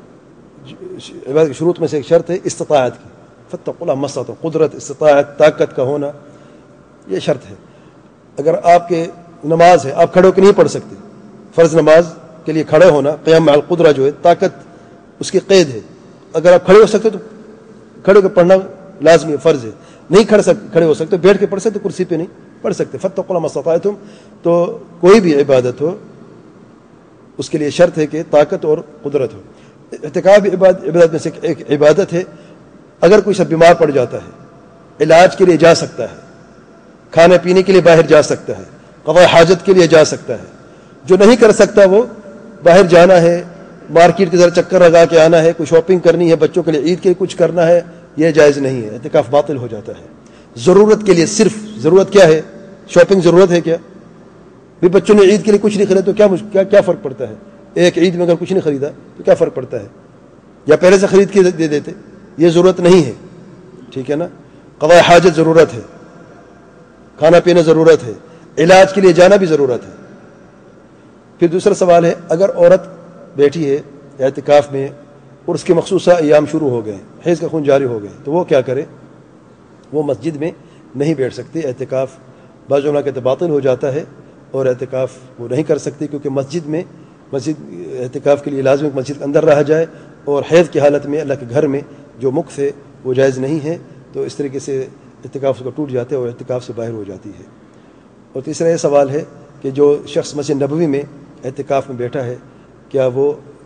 عبادت کے شروط میں سے ایک شرط ہے استطاعت کی. فاتقوا اللہ ما استطعتم، قدرت، استطاعت، طاقت کا ہونا، یہ شرط ہے. اگر آپ کے نماز ہے، آپ کھڑے ہو کے نہیں پڑھ سکتے، فرض نماز کے لیے کھڑے ہونا، قیام مع القدرہ جو ہے، طاقت اس کی قید ہے. اگر آپ کھڑے ہو سکتے تو کھڑے ہو کے پڑھنا لازمی ہے، فرض ہے. نہیں کھڑے ہو سکتے، بیٹھ کے پڑھ سکتے، کرسی پہ نہیں پڑھ سکتے. فاتقوا اللہ ما استطعتم. تو کوئی بھی عبادت ہو اس کے لیے شرط ہے کہ طاقت اور قدرت ہو. اعتکاف عبادت میں سے ایک عبادت ہے. اگر کوئی شخص بیمار پڑ جاتا ہے، علاج کے لیے جا سکتا ہے، کھانے پینے کے لیے باہر جا سکتا ہے، قضاء حاجت کے لیے جا سکتا ہے. جو نہیں کر سکتا وہ باہر جانا ہے، مارکیٹ کے ذرا چکر لگا کے آنا ہے، کوئی شاپنگ کرنی ہے، بچوں کے لیے عید کے لیے کچھ کرنا ہے، یہ جائز نہیں ہے. اعتکاف باطل ہو جاتا ہے. ضرورت کے لیے، صرف ضرورت کیا ہے؟ شاپنگ ضرورت ہے کیا؟ بھی بچوں نے عید کے لیے کچھ نہیں خریدا تو کیا فرق پڑتا ہے؟ ایک عید میں اگر کچھ نہیں خریدا تو کیا فرق پڑتا ہے؟ یا پہلے سے خرید کے دے دیتے. یہ ضرورت نہیں ہے، ٹھیک ہے نا. قضاء حاجت ضرورت ہے، کھانا پینا ضرورت ہے، علاج کے لیے جانا بھی ضرورت ہے. پھر دوسرا سوال ہے، اگر عورت بیٹھی ہے اعتکاف میں اور اس کے مخصوصہ ایام شروع ہو گئے، حیض کا خون جاری ہو گئے، تو وہ کیا کرے؟ وہ مسجد میں نہیں بیٹھ سکتی. اعتکاف بعض علماء کہتے باطل ہو جاتا ہے، اور اعتکاف وہ نہیں کر سکتی، کیونکہ مسجد اعتکاف کے لیے لازم ہے کہ مسجد کے اندر رہا جائے، اور حیض کی حالت میں اللہ کے گھر میں جو مکث ہے وہ جائز نہیں ہے. تو اس طریقے سے اعتکاف اس کو ٹوٹ جاتے ہیں اور اعتکاف سے باہر ہو جاتی ہے. اور تیسرا یہ سوال ہے کہ جو شخص مسجد نبوی میں اعتکاف میں بیٹھا ہے، کیا وہ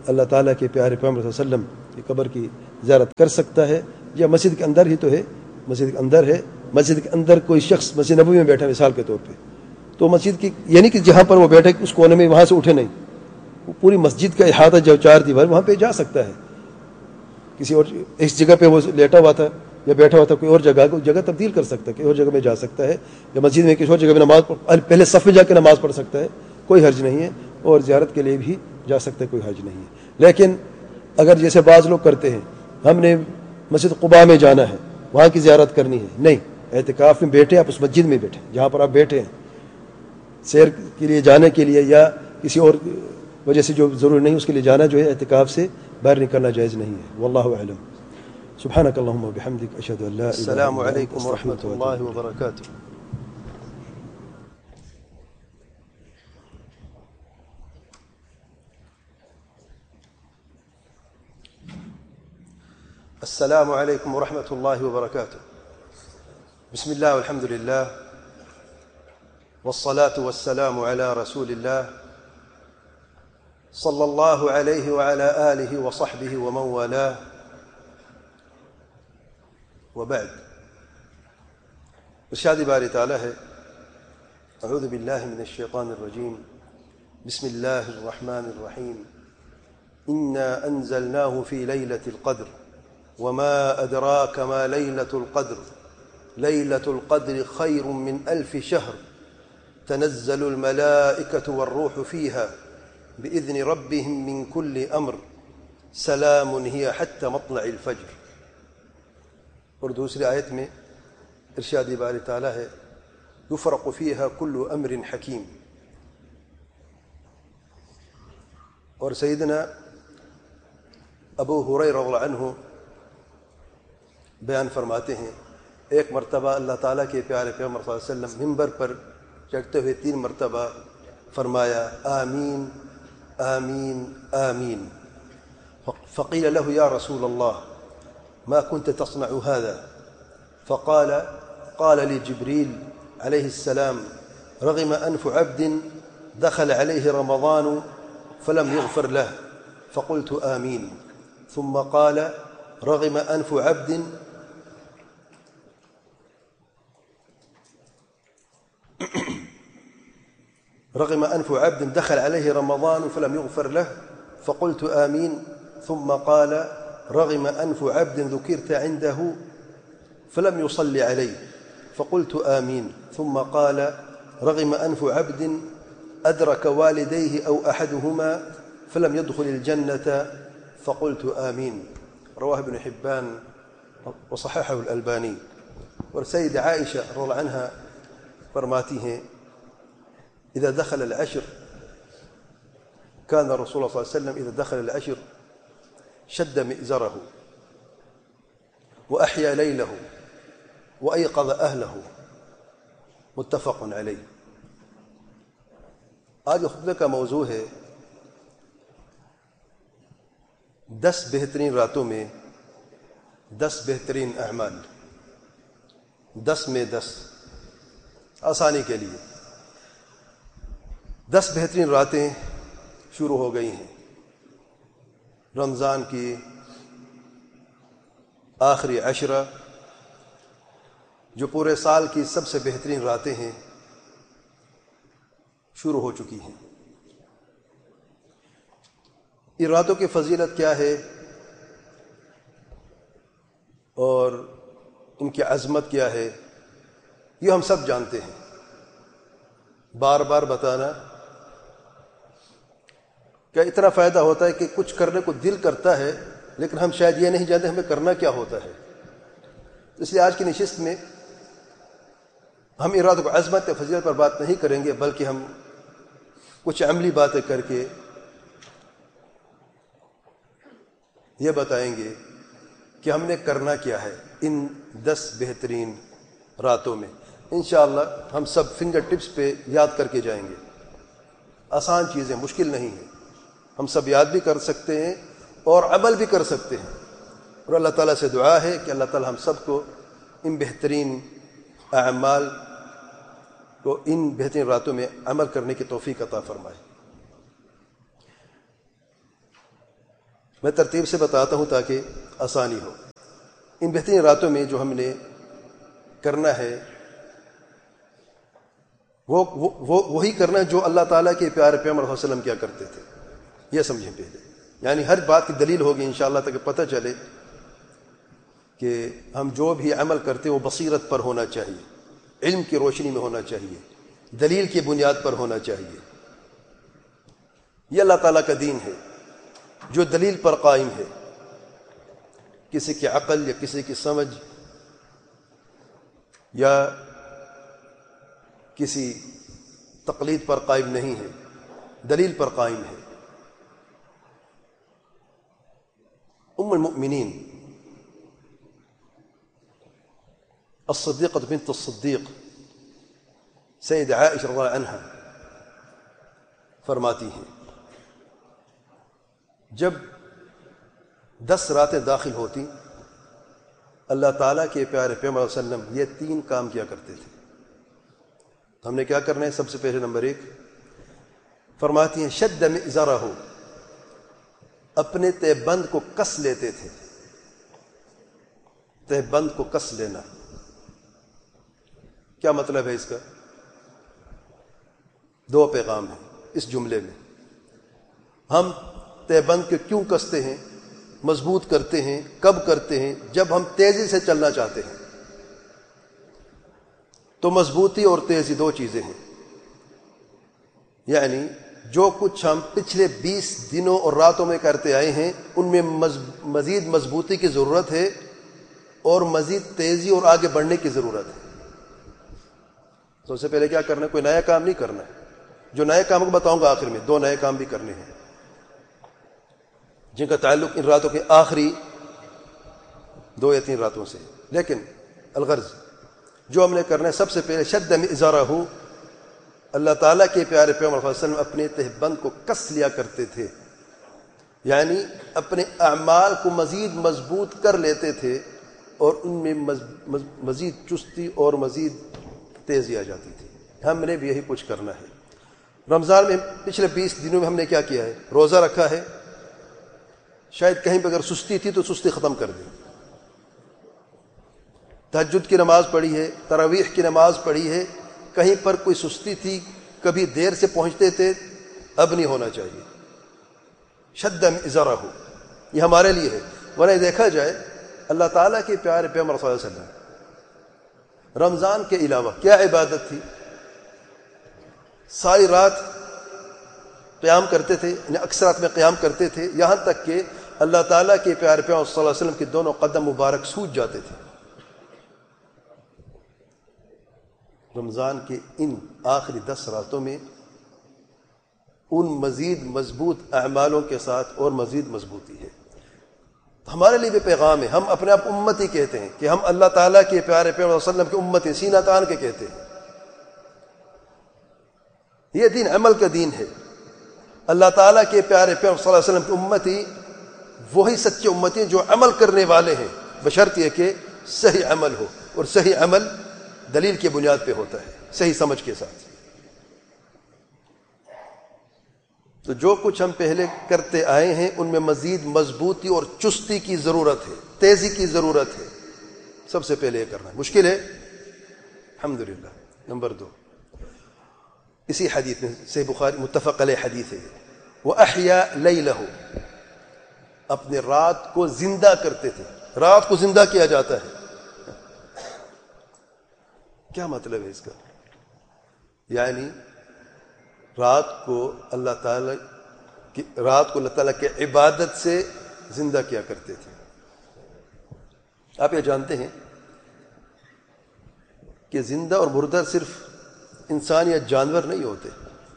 اللہ تعالیٰ کے پیارے پیغمبر صلی اللہ علیہ وسلم کی قبر کی زیارت کر سکتا ہے، یا مسجد کے اندر ہی تو ہے، مسجد کے اندر ہے، مسجد کے اندر کوئی شخص مسجد نبوی میں بیٹھا مثال کے طور پہ، تو مسجد کی یعنی کہ جہاں پر وہ بیٹھے اس کونے میں وہاں سے اٹھے نہیں، وہ پوری مسجد کا احاطہ جو 4 دیوار وہاں پہ جا سکتا ہے، کسی اور اس جگہ پہ وہ لیٹا ہوا تھا یا بیٹھا ہوا تھا کوئی اور جگہ تبدیل کر سکتا ہے، کوئی اور جگہ میں جا سکتا ہے، یا مسجد میں کسی اور جگہ میں نماز پہلے صف میں جا کے نماز پڑھ سکتا ہے، کوئی حرج نہیں ہے، اور زیارت کے لیے بھی جا سکتا ہے، کوئی حرج نہیں ہے۔ لیکن اگر جیسے بعض لوگ کرتے ہیں ہم نے مسجد قباء میں جانا ہے وہاں کی زیارت کرنی ہے، نہیں، اعتکاف میں بیٹھے آپ اس مسجد میں بیٹھے جہاں پر آپ بیٹھے ہیں، سیر کے لیے جانے کے لیے یا کسی اور وجہ سے جو ضروری نہیں اس کے لیے جانا جو ہے اعتکاف سے باہر نکلنا جائز نہیں ہے، واللہ اعلم۔ سبحانک اللہم وبحمدک، اشہد ان لا الہ الا انت، السلام علیکم استغفرک ورحمۃ واتوب اللہ الیک۔ وبرکاتہ۔ السلام علیکم ورحمۃ اللہ وبرکاتہ۔ بسم اللہ والحمد للہ والصلاة والسلام على رسول اللہ صلی اللہ علیہ وعلى آلہ وصحبہ ومن والاه وبعد۔ ارشاد باری تعالی ہے، اعوذ باللہ من الشیطان الرجیم، بسم اللہ الرحمن الرحیم، انا انزلناه في لیلة القدر وما أدراك ما ليلة القدر ليلة القدر خير من 1000 شهر تنزل الملائكة والروح فيها بإذن ربهم من كل أمر سلام هي حتى مطلع الفجر۔ اور دوسری آیت میں ارشاد باری تعالی ہے، يفرق فيها كل أمر حكيم۔ اور سیدنا ابو ہریرہ رضی اللہ عنہ بیان فرماتے ہیں، ایک مرتبہ اللہ تعالیٰ کے پیارے پیغمبر صلی اللہ علیہ وسلم ممبر پر چڑھتے ہوئے 3 مرتبہ فرمایا، آمین آمین آمین۔ فقیل له یا رسول اللہ ما كنت تصنع هذا؟ قال لي جبريل عليه السلام رغم أنف عبد دخل عليه رمضان فلم يغفر له فقلت آمين، ثم قال رغم أنف عبد دخل عليه رمضان فلم يغفر له فقلت آمين، ثم قال رغم أنف عبد ذكرت عنده فلم يصلي عليه فقلت آمين، ثم قال رغم أنف عبد أدرك والديه أو أحدهما فلم يدخل الجنة فقلت آمين۔ رواه ابن حبان وصححه الألباني۔ اور سید عائشہ رضی اللہ عنہا فرماتی ہیں، إذا دخل العشر كان الرسول صلى الله عليه وسلم إذا دخل العشر شد مئزره وأحيا ليله وأيقظ أهله، متفق علیہ۔ آج خطبے کا موضوع ہے 10 بہترین راتوں میں 10 بہترین اعمال، 10 میں 10 آسانی کے لیے۔ 10 بہترین راتیں شروع ہو گئی ہیں، رمضان کی آخری 10 جو پورے سال کی سب سے بہترین راتیں ہیں شروع ہو چکی ہیں۔ ان راتوں کی فضیلت کیا ہے اور ان کی عظمت کیا ہے یہ ہم سب جانتے ہیں، بار بار بتانا کہ اتنا فائدہ ہوتا ہے کہ کچھ کرنے کو دل کرتا ہے لیکن ہم شاید یہ نہیں جانتے ہمیں کرنا کیا ہوتا ہے۔ اس لیے آج کی نشست میں ہم ان راتوں کو عظمت یا فضیلت پر بات نہیں کریں گے، بلکہ ہم کچھ عملی باتیں کر کے یہ بتائیں گے کہ ہم نے کرنا کیا ہے ان 10 بہترین راتوں میں۔ انشاءاللہ ہم سب فنگر ٹپس پہ یاد کر کے جائیں گے۔ آسان چیزیں، مشکل نہیں ہیں، ہم سب یاد بھی کر سکتے ہیں اور عمل بھی کر سکتے ہیں، اور اللہ تعالیٰ سے دعا ہے کہ اللہ تعالیٰ ہم سب کو ان بہترین اعمال کو ان بہترین راتوں میں عمل کرنے کی توفیق عطا فرمائے۔ میں ترتیب سے بتاتا ہوں تاکہ آسانی ہو. ان بہترین راتوں میں جو ہم نے کرنا ہے وہی کرنا ہے جو اللہ تعالیٰ کے پیارے پیغمبر صلی اللہ علیہ وسلم کیا کرتے تھے. یہ سمجھیں پہلے، یعنی ہر بات کی دلیل ہوگی انشاءاللہ تاکہ پتہ چلے کہ ہم جو بھی عمل کرتے وہ بصیرت پر ہونا چاہیے، علم کی روشنی میں ہونا چاہیے، دلیل کی بنیاد پر ہونا چاہیے. یہ اللہ تعالیٰ کا دین ہے جو دلیل پر قائم ہے، کسی کی عقل یا کسی کی سمجھ یا کسی تقلید پر قائم نہیں ہے، دلیل پر قائم ہے. ام المؤمنین الصدیقہ بنت الصدیق سید عائشہ رضی اللہ عنہا فرماتی ہیں جب 10 راتیں داخل ہوتی اللہ تعالیٰ کے پیارے پیغمبر صلی اللہ علیہ وسلم یہ 3 کام کیا کرتے تھے. ہم نے کیا کرنا ہے؟ سب سے پہلے نمبر 1 فرماتی ہیں شد مئزرہ، اپنے تہ بند کو کس لیتے تھے. تہ بند کو کس لینا کیا مطلب ہے اس کا؟ 2 پیغام ہیں اس جملے میں. ہم تہ بند کے کیوں کستے ہیں، مضبوط کرتے ہیں؟ کب کرتے ہیں؟ جب ہم تیزی سے چلنا چاہتے ہیں. تو مضبوطی اور تیزی 2 چیزیں ہیں. یعنی جو کچھ ہم پچھلے 20 دنوں اور راتوں میں کرتے آئے ہیں ان میں مزید مضبوطی کی ضرورت ہے اور مزید تیزی اور آگے بڑھنے کی ضرورت ہے. سب سے پہلے کیا کرنا ہے؟ کوئی نیا کام نہیں کرنا ہے. جو نئے کام کو بتاؤں گا آخر میں، 2 نئے کام بھی کرنے ہیں جن کا تعلق ان راتوں کے آخری 2 یا 3 راتوں سے. لیکن الغرض جو ہم نے کرنا ہے سب سے پہلے شد مئزرہ، اللہ تعالیٰ کے پیارے پیغمبر صلی اللہ علیہ وسلم اپنے تہ بند کو کس لیا کرتے تھے، یعنی اپنے اعمال کو مزید مضبوط کر لیتے تھے اور ان میں مزید چستی اور مزید تیزی آ جاتی تھی. ہم نے بھی یہی کچھ کرنا ہے. رمضان میں پچھلے 20 دنوں میں ہم نے کیا کیا ہے؟ روزہ رکھا ہے. شاید کہیں پہ اگر سستی تھی تو سستی ختم کر دی. تہجد کی نماز پڑھی ہے، تراویح کی نماز پڑھی ہے. کہیں پر کوئی سستی تھی، کبھی دیر سے پہنچتے تھے، اب نہیں ہونا چاہیے. شد مئزرہ یہ ہمارے لیے ہے. ورنہ دیکھا جائے اللہ تعالیٰ کے پیارے پیغمبر صلی اللہ علیہ وسلم رمضان کے علاوہ کیا عبادت تھی؟ ساری رات قیام کرتے تھے، یعنی اکثر رات میں قیام کرتے تھے، یہاں تک کہ اللہ تعالیٰ کے پیارے پیغمبر صلی اللہ علیہ وسلم کے دونوں قدم مبارک سوج جاتے تھے. رمضان کے ان آخری 10 راتوں میں ان مزید مضبوط اعمالوں کے ساتھ اور مزید مضبوطی ہے. ہمارے لیے بھی پیغام ہے. ہم اپنے آپ امتی کہتے ہیں کہ ہم اللہ تعالیٰ کے پیارے پیغمبر صلی اللہ علیہ وسلم کی امت ہیں، سینہ تان کے کہتے ہیں. یہ دین عمل کا دین ہے. اللہ تعالیٰ کے پیارے پیغمبر صلی اللہ علیہ وسلم کی امتی وہی سچے امتی ہیں جو عمل کرنے والے ہیں، بشرط یہ کہ صحیح عمل ہو، اور صحیح عمل دلیل کی بنیاد پہ ہوتا ہے، صحیح سمجھ کے ساتھ. تو جو کچھ ہم پہلے کرتے آئے ہیں ان میں مزید مضبوطی اور چستی کی ضرورت ہے، تیزی کی ضرورت ہے. سب سے پہلے یہ کرنا ہے. مشکل ہے الحمدللہ. نمبر 2 اسی حدیث میں صحیح بخاری متفق علیہ حدیث ہے، وَأَحْيَا لَيْلَهُ، اپنے رات کو زندہ کرتے تھے. رات کو زندہ کیا جاتا ہے. کیا مطلب ہے اس کا؟ یعنی رات کو اللہ تعالیٰ کی عبادت سے زندہ کیا کرتے تھے. آپ یہ جانتے ہیں کہ زندہ اور مردہ صرف انسان یا جانور نہیں ہوتے.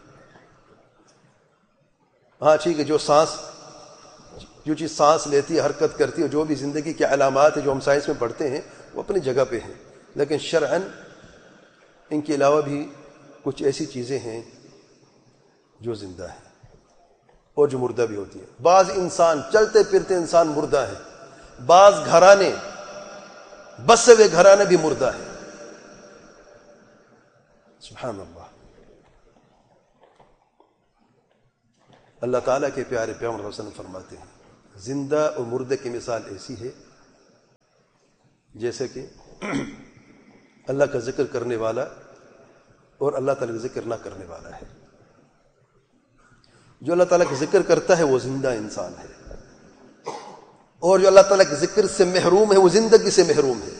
ہاں ٹھیک ہے، جو چیز سانس لیتی ہے، حرکت کرتی ہے، جو بھی زندگی کی علامات ہیں جو ہم سائنس میں پڑھتے ہیں وہ اپنی جگہ پہ ہیں. لیکن شرعاً ان کے علاوہ بھی کچھ ایسی چیزیں ہیں جو زندہ ہیں اور جو مردہ بھی ہوتی ہیں. بعض انسان چلتے پھرتے انسان مردہ ہیں، بعض گھرانے بسے ہوئے گھرانے بھی مردہ ہیں. سبحان اللہ. اللہ تعالیٰ کے پیارے پیغمبر صلی اللہ علیہ وسلم فرماتے ہیں زندہ اور مردے کی مثال ایسی ہے جیسے کہ اللہ کا ذکر کرنے والا اور اللہ تعالیٰ کا ذکر نہ کرنے والا ہے. جو اللہ تعالیٰ کا ذکر کرتا ہے وہ زندہ انسان ہے، اور جو اللہ تعالیٰ کے ذکر سے محروم ہے وہ زندگی سے محروم ہے.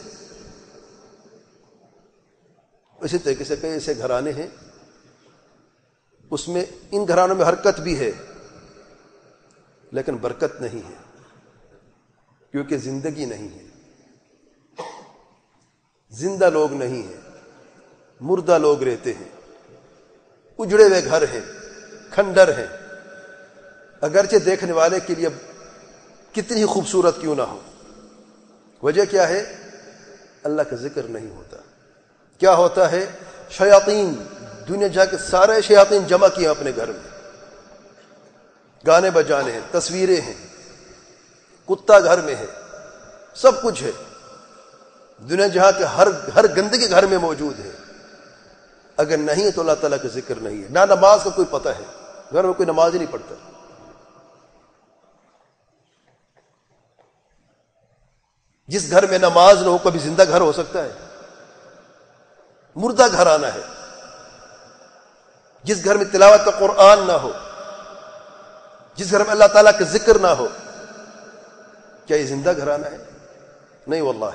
اسی طریقے سے کئی ایسے گھرانے ہیں، اس میں ان گھرانوں میں حرکت بھی ہے لیکن برکت نہیں ہے، کیونکہ زندگی نہیں ہے. زندہ لوگ نہیں ہیں، مردہ لوگ رہتے ہیں، اجڑے ہوئے گھر ہیں، کھنڈر ہیں، اگرچہ دیکھنے والے کے لیے کتنی خوبصورت کیوں نہ ہو. وجہ کیا ہے؟ اللہ کا ذکر نہیں ہوتا. کیا ہوتا ہے؟ شیاطین، دنیا جا کے سارے شیاطین جمع کیے اپنے گھر میں، گانے بجانے ہیں، تصویریں ہیں، کتا گھر میں ہے، سب کچھ ہے. دنیا جہاں کے ہر گندگی گھر میں موجود ہے. اگر نہیں ہے تو اللہ تعالیٰ کا ذکر نہیں ہے. نہ نماز کا کوئی پتہ ہے، گھر میں کوئی نماز ہی نہیں پڑھتا. جس گھر میں نماز نہ ہو کبھی زندہ گھر ہو سکتا ہے؟ مردہ گھر آنا ہے. جس گھر میں تلاوت کا قرآن نہ ہو، جس گھر میں اللہ تعالیٰ کا ذکر نہ ہو، کیا یہ زندہ گھر آنا ہے؟ نہیں واللہ.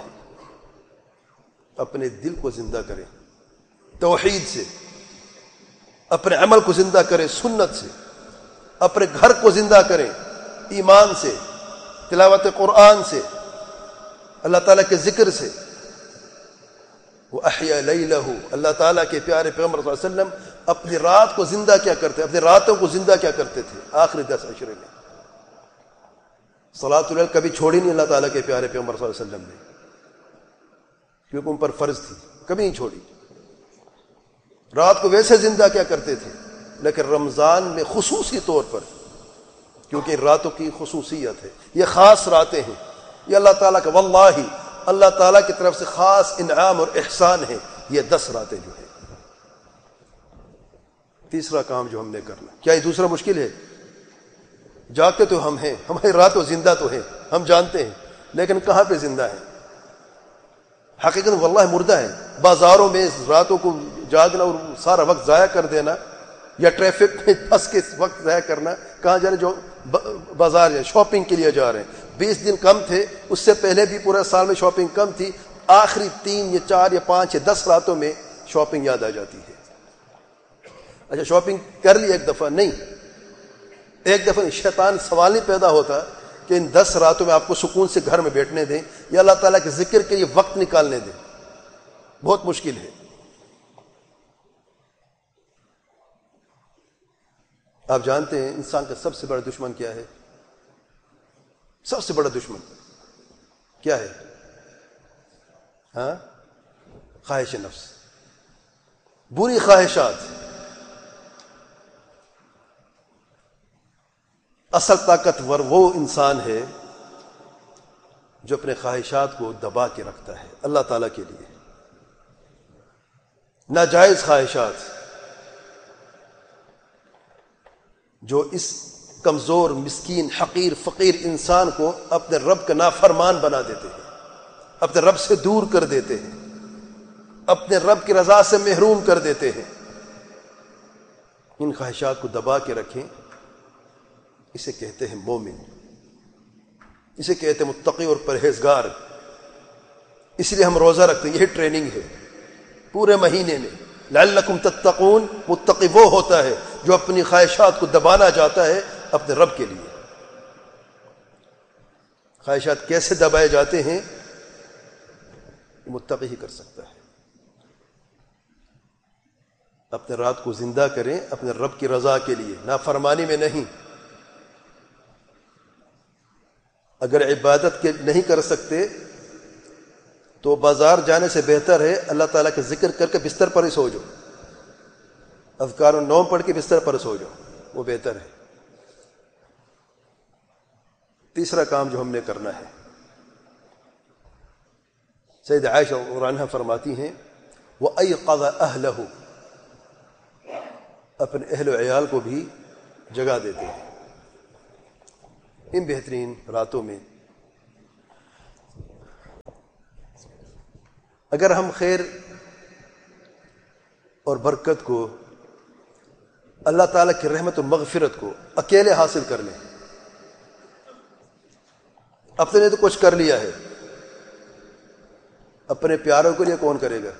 اپنے دل کو زندہ کریں توحید سے، اپنے عمل کو زندہ کریں سنت سے، اپنے گھر کو زندہ کریں ایمان سے، تلاوت قرآن سے، اللہ تعالیٰ کے ذکر سے. وَأَحْيَا لَيْلَهُ، اللہ تعالیٰ کے پیارے پیغمبر صلی اللہ علیہ وسلم اپنی رات کو زندہ کیا کرتے، اپنی راتوں کو زندہ کیا کرتے تھے. آخری 10 عشرے میں صلاۃ اللیل کبھی چھوڑی نہیں اللہ تعالیٰ کے پیارے پیغمبر صلی اللہ علیہ وسلم نے، کیونکہ ان پر فرض تھی، کبھی نہیں چھوڑی. رات کو ویسے زندہ کیا کرتے تھے، لیکن رمضان میں خصوصی طور پر، کیونکہ راتوں کی خصوصیت ہے، یہ خاص راتیں ہیں، یہ اللہ تعالیٰ کا واللہ اللہ تعالیٰ کی طرف سے خاص انعام اور احسان ہے یہ 10 راتیں جو ہیں. تیسرا کام جو ہم نے کرنا، کیا یہ دوسرا مشکل ہے؟ جاگتے تو ہم ہیں، ہماری راتوں زندہ تو ہیں، ہم جانتے ہیں، لیکن کہاں پہ زندہ ہیں؟ حقیقت واللہ مردہ ہے. بازاروں میں راتوں کو جاگنا اور سارا وقت ضائع کر دینا، یا ٹریفک میں پھنس کے وقت ضائع کرنا. کہاں جا رہے؟ جو بازار یا شاپنگ کے لیے جا رہے ہیں. 20 دن کم تھے، اس سے پہلے بھی پورے سال میں شاپنگ کم تھی. آخری 3 یا 4 یا 5 یا 10 راتوں میں شاپنگ یاد آ جاتی ہے. اچھا شاپنگ کر لی ایک دفعہ؟ نہیں، ایک دفعہ نہیں. شیطان سوال نہیں پیدا ہوتا کہ ان 10 راتوں میں آپ کو سکون سے گھر میں بیٹھنے دیں یا اللہ تعالیٰ کے ذکر کے لیے وقت نکالنے دیں. بہت مشکل ہے. آپ جانتے ہیں انسان کا سب سے بڑا دشمن کیا ہے؟ سب سے بڑا دشمن کیا ہے؟ ہاں، خواہش نفس، بری خواہشات. اصل طاقتور وہ انسان ہے جو اپنے خواہشات کو دبا کے رکھتا ہے اللہ تعالیٰ کے لیے. ناجائز خواہشات جو اس کمزور، مسکین، حقیر، فقیر انسان کو اپنے رب کا نافرمان بنا دیتے ہیں، اپنے رب سے دور کر دیتے ہیں، اپنے رب کی رضا سے محروم کر دیتے ہیں. ان خواہشات کو دبا کے رکھیں. اسے کہتے ہیں مومن، اسے کہتے ہیں متقی اور پرہیزگار. اس لیے ہم روزہ رکھتے ہیں. یہی ٹریننگ ہے پورے مہینے میں. لعلکم تتقون، متقی وہ ہوتا ہے جو اپنی خواہشات کو دبانا چاہتا ہے اپنے رب کے لیے. خواہشات کیسے دبائے جاتے ہیں؟ متقی ہی کر سکتا ہے. اپنے رات کو زندہ کریں اپنے رب کی رضا کے لیے، نافرمانی میں نہیں. اگر عبادت کے نہیں کر سکتے تو بازار جانے سے بہتر ہے اللہ تعالیٰ کا ذکر کر کے بستر پر ہی سو جاؤ، اذکار النوم پڑھ کے بستر پر سو جاؤ، وہ بہتر ہے. تیسرا کام جو ہم نے کرنا ہے، سید عائشہ رضی اللہ عنہا فرماتی ہیں وَأَيْقَظَ أَهْلَهُ، اپنے اہل و عیال کو بھی جگا دیتے ہیں. ان بہترین راتوں میں اگر ہم خیر اور برکت کو، اللہ تعالیٰ کی رحمت و مغفرت کو اکیلے حاصل کر لیں، اپنے نے تو کچھ کر لیا ہے، اپنے پیاروں کے لیے کون کرے گا؟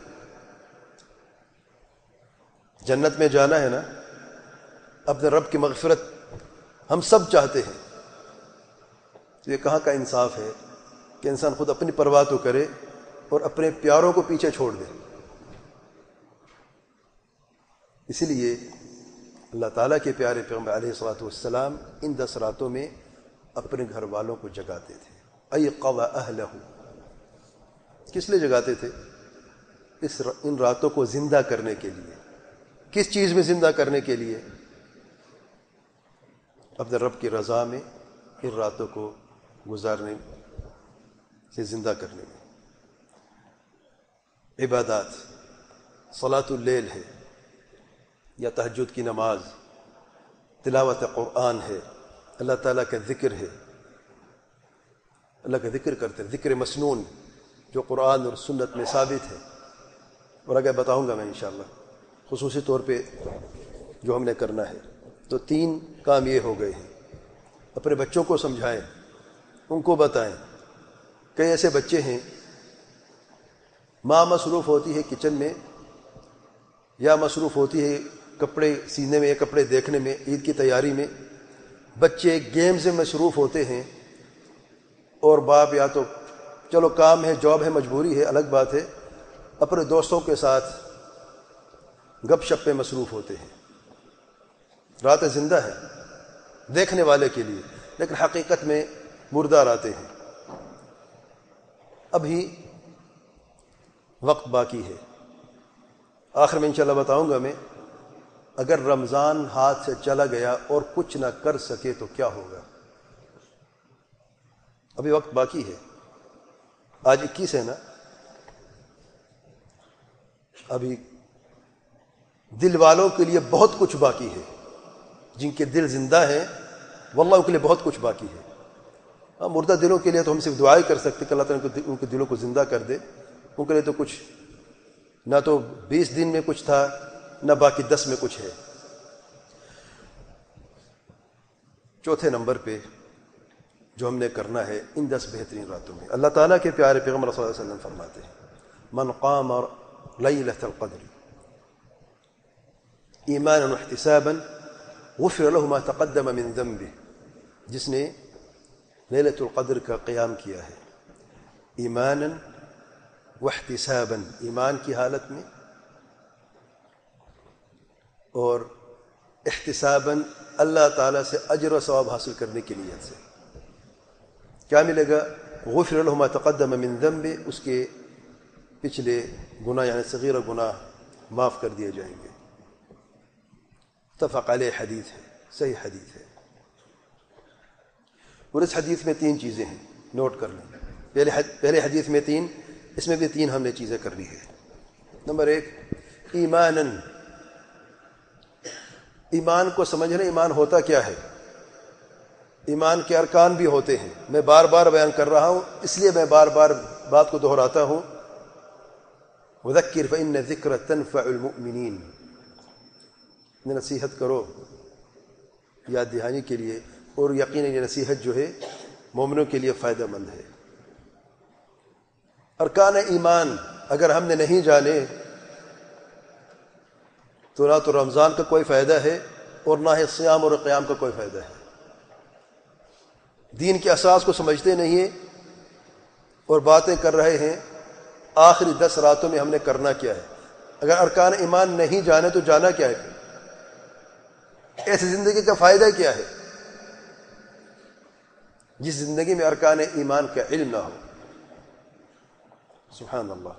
جنت میں جانا ہے نا، اپنے رب کی مغفرت ہم سب چاہتے ہیں. تو یہ کہاں کا انصاف ہے کہ انسان خود اپنی پرواہ تو کرے اور اپنے پیاروں کو پیچھے چھوڑ دے. اسی لیے اللہ تعالیٰ کے پیارے پیغمبر علیہ الصلوۃ والسلام ان 10 راتوں میں اپنے گھر والوں کو جگاتے تھے. ایقظ اہلہ، کس لیے جگاتے تھے؟ ان راتوں کو زندہ کرنے کے لیے. کس چیز میں زندہ کرنے کے لیے؟ اپنے رب کی رضا میں ان راتوں کو گزارنے سے زندہ کرنے میں. عبادات، صلاۃ اللیل ہے یا تہجد کی نماز، تلاوت قرآن ہے، اللہ تعالیٰ کا ذکر ہے، اللہ کا ذکر کرتے ہیں، ذکر مسنون جو قرآن اور سنت میں ثابت ہے، اور آگے بتاؤں گا میں انشاءاللہ خصوصی طور پہ جو ہم نے کرنا ہے. تو 3 کام یہ ہو گئے ہیں. اپنے بچوں کو سمجھائیں، ان کو بتائیں. کئی ایسے بچے ہیں ماں مصروف ہوتی ہے کچن میں، یا مصروف ہوتی ہے کپڑے سینے میں یا کپڑے دیکھنے میں، عید کی تیاری میں. بچے گیم سے مصروف ہوتے ہیں، اور باپ یا تو چلو کام ہے، جاب ہے، مجبوری ہے، الگ بات ہے، اپنے دوستوں کے ساتھ گپ شپ پہ مصروف ہوتے ہیں. راتیں زندہ ہے دیکھنے والے کے لیے، لیکن حقیقت میں مردہ راتیں ہیں. ابھی وقت باقی ہے. آخر میں انشاءاللہ بتاؤں گا میں، اگر رمضان ہاتھ سے چلا گیا اور کچھ نہ کر سکے تو کیا ہوگا. ابھی وقت باقی ہے. آج 21 ہے نا. ابھی دل والوں کے لیے بہت کچھ باقی ہے. جن کے دل زندہ ہیں واللہ ان کے لیے بہت کچھ باقی ہے. مردہ دلوں کے لیے تو ہم صرف دعائیں کر سکتے کہ اللہ تعالیٰ ان کے دلوں کو زندہ کر دے. ان کے لیے تو کچھ نہ تو 20 دن میں کچھ تھا، نہ باقی 10 میں کچھ ہے. چوتھے نمبر پہ جو ہم نے کرنا ہے ان 10 بہترین راتوں میں، اللہ تعالیٰ کے پیارے پیغمبر صلی اللہ علیہ وسلم فرماتے ہیں من قام لیلۃ القدر ایمانا واحتسابا غفر له ما تقدم من ذنبه. جس نے لیلۃ القدر کا قیام کیا ہے ایمانا واحتسابا، ایمان کی حالت میں، اور احتسابا اللہ تعالیٰ سے اجر و ثواب حاصل کرنے کی نیت سے، کیا ملے گا؟ غفر له ما تقدم من ذنبه، اس کے پچھلے گناہ یعنی صغیر گناہ معاف کر دیے جائیں گے. متفق علیہ حدیث ہے، صحیح حدیث ہے. اور اس حدیث میں 3 چیزیں ہیں، نوٹ کر لیں. پہلے حدیث میں 3، اس میں بھی 3 ہم نے چیزیں کرنی ہے. نمبر 1 ایماناً، ایمان کو سمجھنا. ایمان ہوتا کیا ہے؟ ایمان کے ارکان بھی ہوتے ہیں. میں بار بار بیان کر رہا ہوں، اس لیے میں بار بار بات کو دہراتا ہوں. وذکر فإن الذکر تنفع المؤمنین، نصیحت کرو یاد دہانی کے لیے، اور یقیناً یہ نصیحت جو ہے مومنوں کے لیے فائدہ مند ہے. ارکان ایمان اگر ہم نے نہیں جانے تو نہ تو رمضان کا کوئی فائدہ ہے اور نہ ہی صیام اور قیام کا کوئی فائدہ ہے. دین کے اساس کو سمجھتے نہیں ہیں اور باتیں کر رہے ہیں آخری 10 راتوں میں ہم نے کرنا کیا ہے. اگر ارکان ایمان نہیں جانے تو جانا کیا ہے؟ ایسی زندگی کا فائدہ کیا ہے جس زندگی میں ارکان ایمان کا علم نہ ہو؟ سبحان اللہ.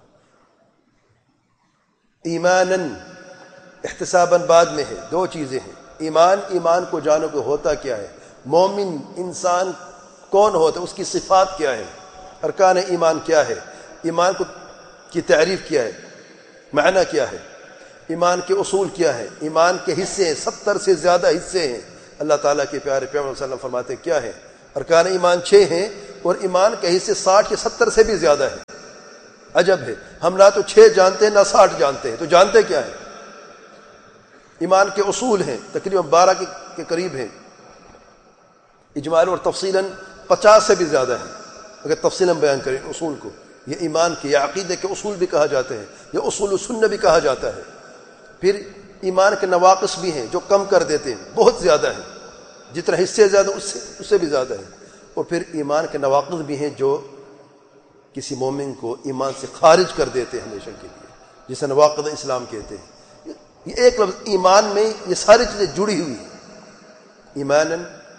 ایماناً، احتساباً بعد میں ہے. 2 چیزیں ہیں. ایمان کو جانو کہ ہوتا کیا ہے، مومن انسان کون ہوتا ہے، اس کی صفات کیا ہے، ارکان ایمان کیا ہے، ایمان کی تعریف کیا ہے، معنی کیا ہے، ایمان کے اصول کیا ہے، ایمان کے حصے ہیں. 70 سے زیادہ حصے ہیں. اللہ تعالیٰ کے پیارے پیغمبر صلی اللہ علیہ وسلم فرماتے کیا ہے؟ ارکان ایمان 6 ہیں اور ایمان کا حصے 60 یا 70 سے بھی زیادہ ہے. عجب ہے، ہم نہ تو 6 جانتے ہیں نہ 60 جانتے ہیں، تو جانتے کیا ہے؟ ایمان کے اصول ہیں تقریباً 12 کے قریب ہیں، اجمالاً اور تفصیلاً 50 سے بھی زیادہ ہے اگر تفصیلاً بیان کریں اصول کو. یہ ایمان کے یا عقیدے کے اصول بھی کہا جاتے ہیں، یا اصول السنہ بھی کہا جاتا ہے. پھر ایمان کے نواقص بھی ہیں جو کم کر دیتے ہیں، بہت زیادہ ہیں، جتنا حصے زیادہ اس سے بھی زیادہ ہے. اور پھر ایمان کے نواقض بھی ہیں جو کسی مومن کو ایمان سے خارج کر دیتے ہیں ہمیشہ کے لیے، جسے نواقض اسلام کہتے ہیں. یہ ایک لفظ ایمان میں یہ ساری چیزیں جڑی ہوئی ہیں. ایماناً